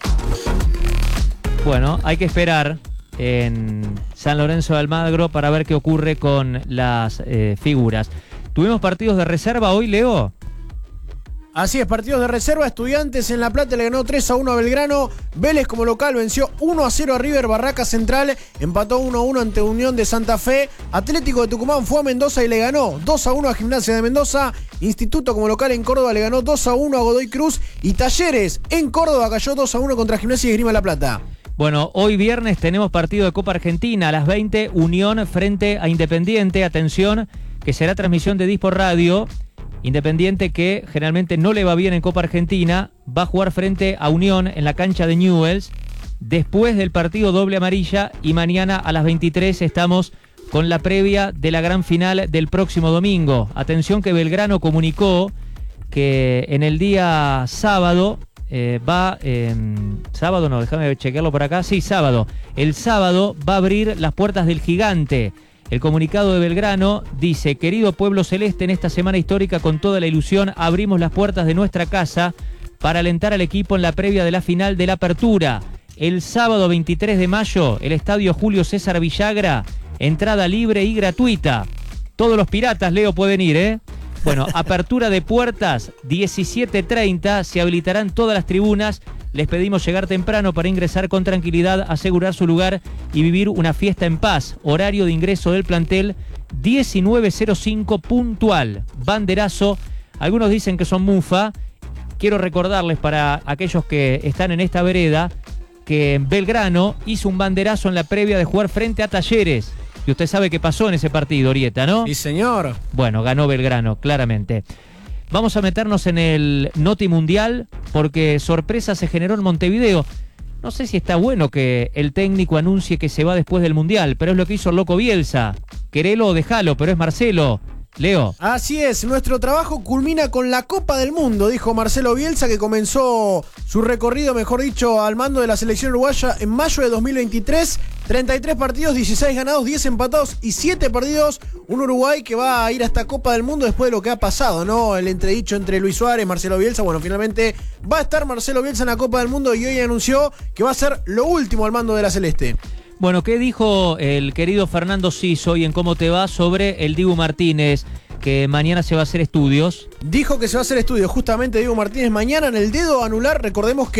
Bueno, hay que esperar en San Lorenzo de Almagro para ver qué ocurre con las figuras. ¿Tuvimos partidos de reserva hoy, Leo? Así es, partidos de reserva. Estudiantes en La Plata le ganó 3-1 a Belgrano. Vélez como local venció 1-0 a River. Barraca Central empató 1-1 ante Unión de Santa Fe. Atlético de Tucumán fue a Mendoza y le ganó 2-1 a Gimnasia de Mendoza. Instituto como local en Córdoba le ganó 2-1 a Godoy Cruz. Y Talleres en Córdoba cayó 2-1 contra Gimnasia y Esgrima La Plata. Bueno, hoy viernes tenemos partido de Copa Argentina a las 20. Unión frente a Independiente. Atención, que será transmisión de Dispor Radio. Independiente, que generalmente no le va bien en Copa Argentina, va a jugar frente a Unión en la cancha de Newell's después del partido doble amarilla, y mañana a las 23 estamos con la previa de la gran final del próximo domingo. Atención que Belgrano comunicó que en el día sábado sábado no, déjame chequearlo por acá, sí, sábado. El sábado va a abrir las puertas del Gigante. El comunicado de Belgrano dice: querido pueblo celeste, en esta semana histórica con toda la ilusión abrimos las puertas de nuestra casa para alentar al equipo en la previa de la final de la apertura. El sábado 23 de mayo, el estadio Julio César Villagra, entrada libre y gratuita. Todos los piratas, Leo, pueden ir, ¿eh? Bueno, apertura de puertas 17:30, se habilitarán todas las tribunas. Les pedimos llegar temprano para ingresar con tranquilidad, asegurar su lugar y vivir una fiesta en paz. Horario de ingreso del plantel 19:05 puntual. Banderazo. Algunos dicen que son mufa. Quiero recordarles para aquellos que están en esta vereda que Belgrano hizo un banderazo en la previa de jugar frente a Talleres. Y usted sabe qué pasó en ese partido, Orieta, ¿no? Sí, señor. Bueno, ganó Belgrano, claramente. Vamos a meternos en el Noti Mundial porque sorpresa se generó en Montevideo. No sé si está bueno que el técnico anuncie que se va después del Mundial, pero es lo que hizo el loco Bielsa. Querelo o dejalo, pero es Marcelo. Leo. Así es, nuestro trabajo culmina con la Copa del Mundo, dijo Marcelo Bielsa, que comenzó su recorrido, mejor dicho, al mando de la selección uruguaya en mayo de 2023. 33 partidos, 16 ganados, 10 empatados y 7 perdidos. Un Uruguay que va a ir a esta Copa del Mundo después de lo que ha pasado, ¿no? El entredicho entre Luis Suárez, Marcelo Bielsa. Bueno, finalmente va a estar Marcelo Bielsa en la Copa del Mundo y hoy anunció que va a ser lo último al mando de la Celeste. Bueno, ¿qué dijo el querido Fernando Siso hoy en Cómo Te Va sobre el Dibu Martínez? Que mañana se va a hacer estudios. Dijo que se va a hacer estudios justamente Dibu Martínez mañana en el dedo anular. Recordemos que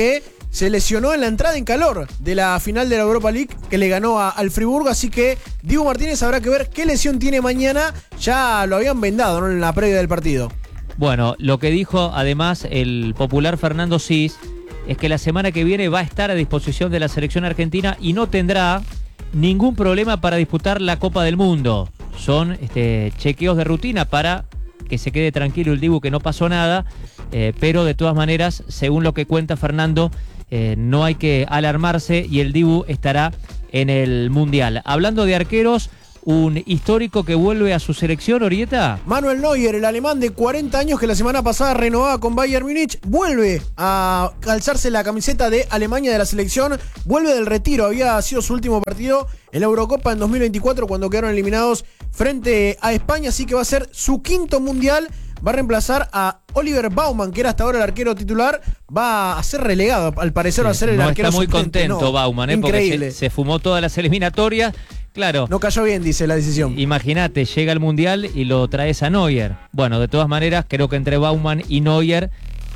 se lesionó en la entrada en calor de la final de la Europa League que le ganó al Friburgo, así que Dibu Martínez habrá que ver qué lesión tiene mañana. Ya lo habían vendado, ¿no?, en la previa del partido. Bueno, lo que dijo además el popular Fernando Sis es que la semana que viene va a estar a disposición de la selección argentina y no tendrá ningún problema para disputar la Copa del Mundo. Son chequeos de rutina para que se quede tranquilo el Dibu, que no pasó nada, pero de todas maneras, según lo que cuenta Fernando, no hay que alarmarse y el Dibu estará en el Mundial. Hablando de arqueros, un histórico que vuelve a su selección, Orieta. Manuel Neuer, el alemán de 40 años que la semana pasada renovaba con Bayern Múnich, vuelve a calzarse la camiseta de Alemania de la selección, vuelve del retiro. Había sido su último partido en la Eurocopa en 2024 cuando quedaron eliminados frente a España, así que va a ser su quinto mundial. Va a reemplazar a Oliver Baumann, que era hasta ahora el arquero titular. Va a ser relegado, al parecer va a ser el arquero está muy suplente. contento Baumann, increíble. Porque se fumó todas las eliminatorias. Claro. No cayó bien, dice la decisión. Imagínate, llega el Mundial y lo traes a Neuer. Bueno, de todas maneras, creo que entre Baumann y Neuer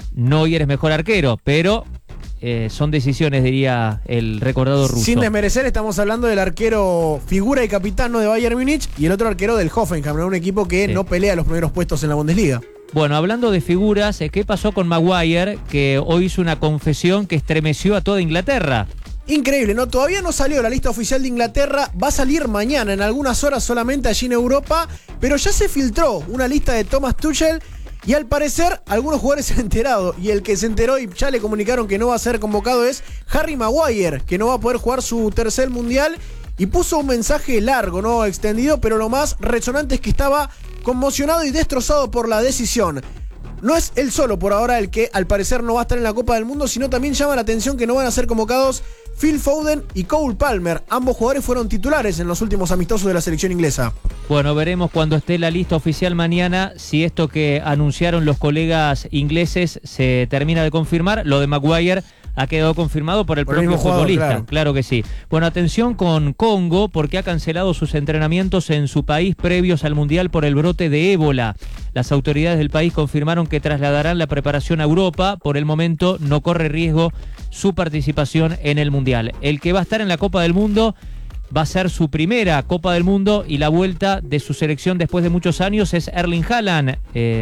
es mejor arquero, pero son decisiones, diría el recordado ruso. Sin desmerecer, estamos hablando del arquero figura y capitán, ¿no?, de Bayern Múnich, y el otro arquero del Hoffenheim, ¿no?, un equipo que no pelea los primeros puestos en la Bundesliga. Bueno, hablando de figuras, ¿qué pasó con Maguire? Que hoy hizo una confesión que estremeció a toda Inglaterra. Increíble, ¿no? Todavía no salió la lista oficial de Inglaterra, va a salir mañana, en algunas horas solamente allí en Europa, pero ya se filtró una lista de Thomas Tuchel y al parecer algunos jugadores se han enterado, y el que se enteró y ya le comunicaron que no va a ser convocado es Harry Maguire, que no va a poder jugar su tercer mundial, y puso un mensaje largo, no extendido, pero lo más resonante es que estaba conmocionado y destrozado por la decisión. No es él solo por ahora el que al parecer no va a estar en la Copa del Mundo, sino también llama la atención que no van a ser convocados Phil Foden y Cole Palmer. Ambos jugadores fueron titulares en los últimos amistosos de la selección inglesa. Bueno, veremos cuando esté la lista oficial mañana si esto que anunciaron los colegas ingleses se termina de confirmar. Lo de Maguire ha quedado confirmado por el propio futbolista. Claro que sí. Bueno, atención con Congo, porque ha cancelado sus entrenamientos en su país previos al Mundial por el brote de ébola. Las autoridades del país confirmaron que trasladarán la preparación a Europa. Por el momento no corre riesgo su participación en el Mundial. El que va a estar en la Copa del Mundo va a ser su primera Copa del Mundo y la vuelta de su selección después de muchos años es Erling Haaland.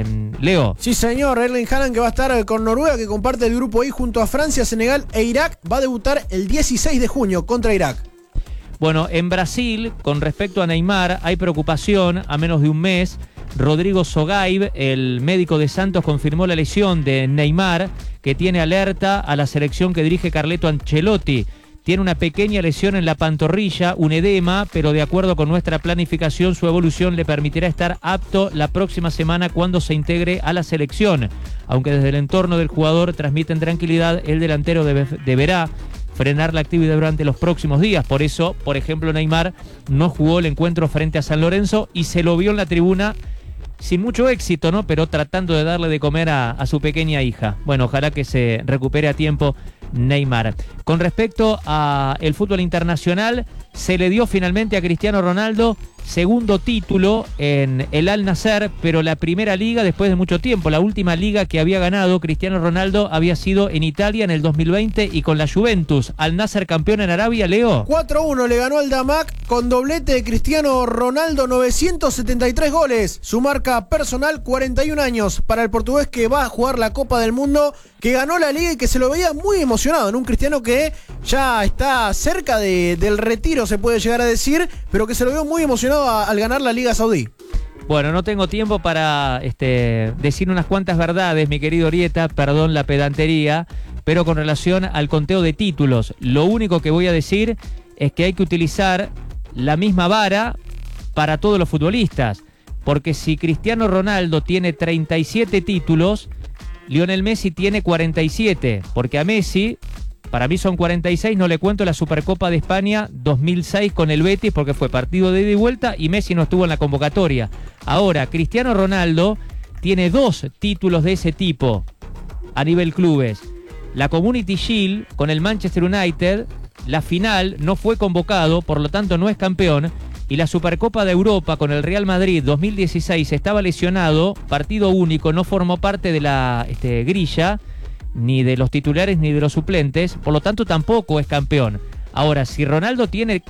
Leo. Sí, señor, Erling Haaland, que va a estar con Noruega, que comparte el grupo I junto a Francia, Senegal e Irak. Va a debutar el 16 de junio contra Irak. Bueno, en Brasil, con respecto a Neymar, hay preocupación a menos de un mes. Rodrigo Sogaib, el médico de Santos, confirmó la lesión de Neymar, que tiene alerta a la selección que dirige Carleto Ancelotti. Tiene una pequeña lesión en la pantorrilla, un edema, pero de acuerdo con nuestra planificación, su evolución le permitirá estar apto la próxima semana cuando se integre a la selección. Aunque desde el entorno del jugador transmiten tranquilidad, el delantero deberá frenar la actividad durante los próximos días. Por eso, por ejemplo, Neymar no jugó el encuentro frente a San Lorenzo y se lo vio en la tribuna sin mucho éxito, ¿no? Pero tratando de darle de comer a su pequeña hija. Bueno, ojalá que se recupere a tiempo Neymar. Con respecto al fútbol internacional, se le dio finalmente a Cristiano Ronaldo segundo título en el Al Nassr, pero la primera liga después de mucho tiempo. La última liga que había ganado Cristiano Ronaldo había sido en Italia en el 2020 y con la Juventus. Al Nassr campeón en Arabia, Leo. 4-1 le ganó al Damac con doblete de Cristiano Ronaldo, 973 goles. Su marca personal, 41 años para el portugués, que va a jugar la Copa del Mundo, que ganó la liga y que se lo veía muy emocionado en un Cristiano que ya está cerca del retiro, se puede llegar a decir, pero que se lo vio muy emocionado al ganar la Liga Saudí. Bueno, no tengo tiempo para decir unas cuantas verdades, mi querido Orieta, perdón la pedantería, pero con relación al conteo de títulos, lo único que voy a decir es que hay que utilizar la misma vara para todos los futbolistas, porque si Cristiano Ronaldo tiene 37 títulos, Lionel Messi tiene 47, porque a Messi, para mí son 46, no le cuento la Supercopa de España 2006 con el Betis porque fue partido de ida y vuelta y Messi no estuvo en la convocatoria. Ahora, Cristiano Ronaldo tiene 2 títulos de ese tipo a nivel clubes. La Community Shield con el Manchester United, la final no fue convocado, por lo tanto no es campeón. Y la Supercopa de Europa con el Real Madrid 2016 estaba lesionado, partido único, no formó parte de la grilla. ni de los titulares ni de los suplentes, por lo tanto tampoco es campeón. Ahora, si Ronaldo tiene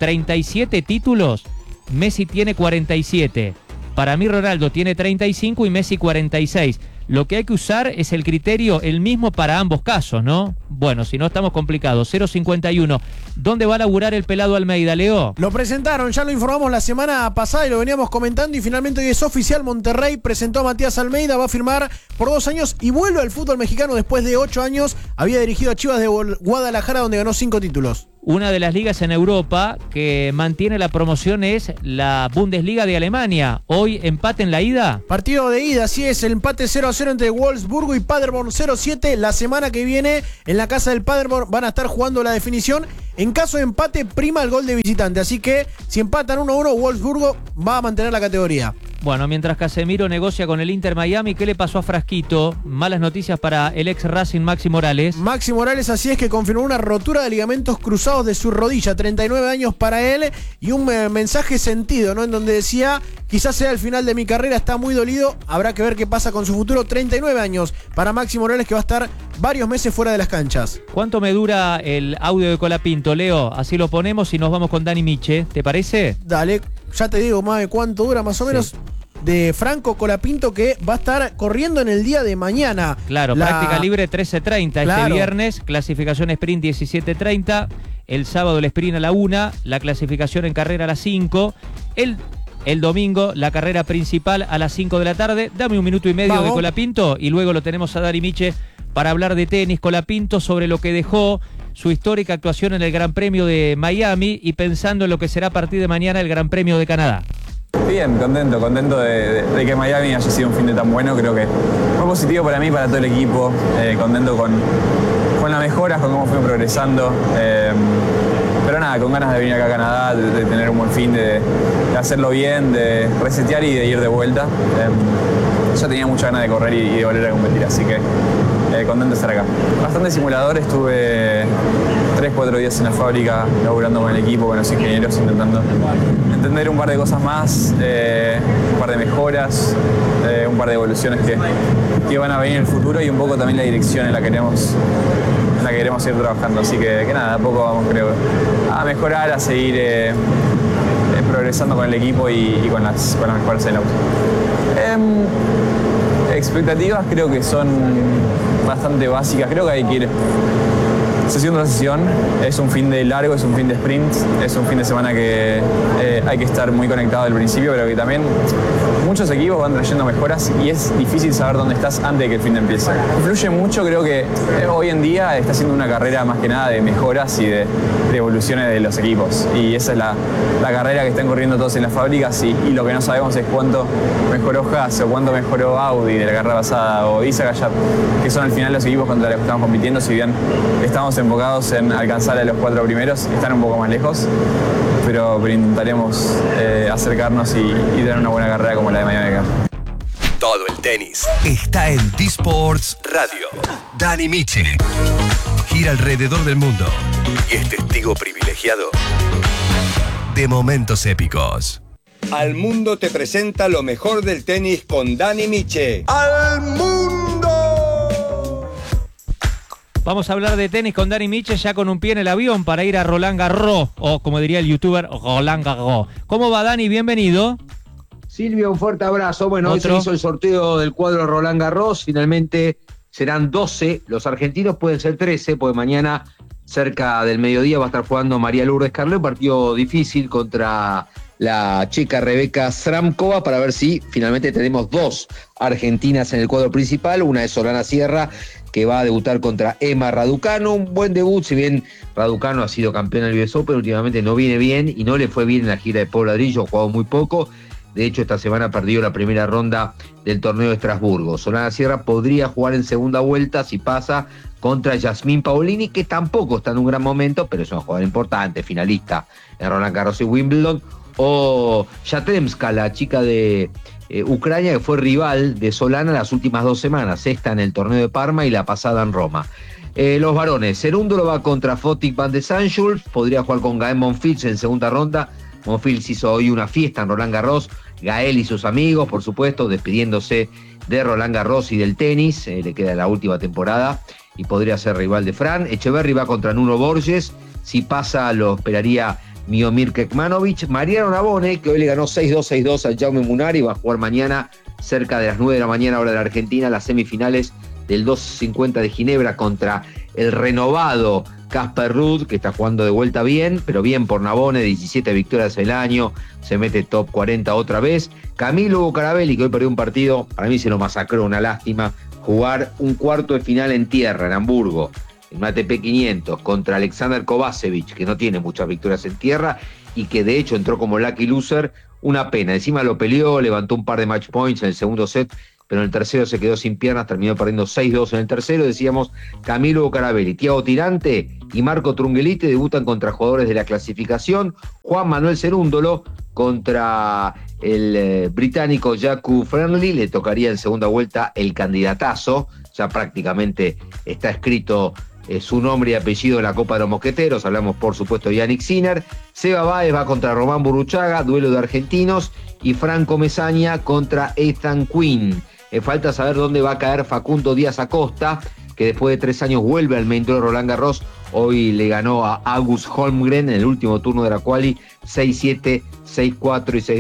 37 títulos, Messi tiene 47. Para mí Ronaldo tiene 35 y Messi 46. Lo que hay que usar es el criterio el mismo para ambos casos, ¿no? Bueno, si no estamos complicados. 0.51. ¿Dónde va a laburar el pelado Almeida, Leo? Lo presentaron, ya lo informamos la semana pasada y lo veníamos comentando y finalmente hoy es oficial. Monterrey presentó a Matías Almeida, va a firmar por 2 años y vuelve al fútbol mexicano después de 8 años. Había dirigido a Chivas de Guadalajara, donde ganó 5 títulos. Una de las ligas en Europa que mantiene la promoción es la Bundesliga de Alemania. Hoy empate en la ida. Partido de ida, así es, el empate 0-0 entre Wolfsburgo y Paderborn 0-7. La semana que viene en la casa del Paderborn van a estar jugando la definición. En caso de empate prima el gol de visitante, así que si empatan 1-1 Wolfsburgo va a mantener la categoría. Bueno, mientras Casemiro negocia con el Inter Miami, ¿qué le pasó a Frasquito? Malas noticias para el ex Racing Maxi Morales. Maxi Morales, así es, que confirmó una rotura de ligamentos cruzados de su rodilla, 39 años para él, y un mensaje sentido, ¿no? En donde decía, quizás sea el final de mi carrera, está muy dolido, habrá que ver qué pasa con su futuro. 39 años para Maxi Morales, que va a estar varios meses fuera de las canchas. ¿Cuánto me dura el audio de Colapinto, Leo? Así lo ponemos y nos vamos con Dani Miche, ¿te parece? Dale, ya te digo más de cuánto dura más o menos. De Franco Colapinto, que va a estar corriendo en el día de mañana. Claro, práctica libre 13:30 este viernes, clasificación sprint 17:30, el sábado el sprint a la 1, la clasificación en carrera a las 5, el domingo la carrera principal a las 5 de la tarde. Dame un minuto y medio de Colapinto y luego lo tenemos a Dani Miche para hablar de tenis. Colapinto, sobre lo que dejó su histórica actuación en el Gran Premio de Miami y pensando en lo que será a partir de mañana el Gran Premio de Canadá. Bien, contento de que Miami haya sido un fin de tan bueno. Creo que fue positivo para mí, para todo el equipo. Contento con las mejoras, con cómo fuimos progresando. Pero nada, con ganas de venir acá a Canadá, de tener un buen fin, de hacerlo bien, de resetear y de ir de vuelta. Ya tenía muchas ganas de correr y de volver a competir, así que contento de estar acá. Bastante simulador, estuve 3-4 días en la fábrica laburando con el equipo, con los ingenieros, intentando entender un par de cosas más, un par de mejoras, un par de evoluciones que van a venir en el futuro y un poco también la dirección en la que queremos ir trabajando. Así que nada, a poco vamos, creo, a mejorar, a seguir progresando con el equipo y con las mejoras del auto. Expectativas creo que son bastante básicas, creo que hay que ir sesión tras sesión. Es un fin de largo, es un fin de sprint, es un fin de semana que hay que estar muy conectado al principio, pero que también muchos equipos van trayendo mejoras y es difícil saber dónde estás antes de que el fin empiece. Influye mucho, creo que hoy en día está siendo una carrera más que nada de mejoras y de evoluciones de los equipos, y esa es la carrera que están corriendo todos en las fábricas, y lo que no sabemos es cuánto mejoró Haas o cuánto mejoró Audi de la carrera pasada o Isa Gallat, que son al final los equipos contra los que estamos compitiendo. Si bien estamos enfocados en alcanzar a los 4 primeros, están un poco más lejos, pero intentaremos acercarnos y tener una buena carrera como la de Miami. Todo el tenis está en D-Sports Radio. Dani Miche gira alrededor del mundo y es testigo privilegiado de momentos épicos. Al Mundo te presenta lo mejor del tenis con Dani Miche. ¡Al Mundo! Vamos a hablar de tenis con Dani Miche, ya con un pie en el avión para ir a Roland Garros, o como diría el youtuber, Roland Garros. ¿Cómo va, Dani? Bienvenido. Silvia, un fuerte abrazo. Bueno, hoy se hizo el sorteo del cuadro Roland Garros. Finalmente serán 12. Los argentinos pueden ser 13, porque mañana, cerca del mediodía, va a estar jugando María Lourdes Carlet, un partido difícil contra la checa Rebeca Sramkova, para ver si finalmente tenemos 2 argentinas en el cuadro principal. Una es Solana Sierra, que va a debutar contra Emma Raducanu. Un buen debut, si bien Raducanu ha sido campeona del US Open, últimamente no viene bien y no le fue bien en la gira de Pau Ladrillo, ha jugado muy poco. De hecho, esta semana perdió la primera ronda del torneo de Estrasburgo. Solana Sierra podría jugar en segunda vuelta si pasa contra Yasmín Paolini, que tampoco está en un gran momento, pero es una jugadora importante, finalista en Roland Garros y Wimbledon. O Yatremska, la chica de Ucrania, que fue rival de Solana las últimas 2 semanas, esta en el torneo de Parma y la pasada en Roma. Los varones, Cerúndolo va contra Fotik van de Sanschulz, podría jugar con Gael Monfils en segunda ronda. Monfils hizo hoy una fiesta en Roland Garros, Gael y sus amigos, por supuesto, despidiéndose de Roland Garros y del tenis, le queda la última temporada y podría ser rival de Fran. Echeverry va contra Nuno Borges, si pasa lo esperaría Miomir Kekmanovic. Mariano Navone, que hoy le ganó 6-2, 6-2 al Jaume Munari, va a jugar mañana cerca de las 9 de la mañana hora de la Argentina, las semifinales del 250 de Ginebra contra el renovado Casper Ruud, que está jugando de vuelta bien, pero bien por Navone, 17 victorias el año, se mete top 40 otra vez. Camilo Bucarabelli, que hoy perdió un partido, para mí se lo masacró, una lástima, jugar un cuarto de final en tierra, en Hamburgo, en un ATP 500, contra Alexander Kovacevic, que no tiene muchas victorias en tierra y que de hecho entró como lucky loser, una pena. Encima lo peleó, levantó un par de match points en el segundo set, pero en el tercero se quedó sin piernas, terminó perdiendo 6-2 en el tercero. Decíamos, Camilo Bucarabelli, Thiago Tirante y Marco Trungelite debutan contra jugadores de la clasificación. Juan Manuel Cerúndolo contra el británico Jaku Friendly, le tocaría en segunda vuelta el candidatazo, ya prácticamente está escrito su nombre y apellido en la Copa de los Mosqueteros. Hablamos por supuesto de Yannick Sinner. Seba Báez va contra Román Burruchaga, duelo de argentinos, y Franco Mesaña contra Ethan Quinn. Falta saber dónde va a caer Facundo Díaz Acosta, que después de 3 años vuelve al Main Draw Roland Garros. Hoy le ganó a August Holmgren en el último turno de la quali 6-7, 6-4 y 6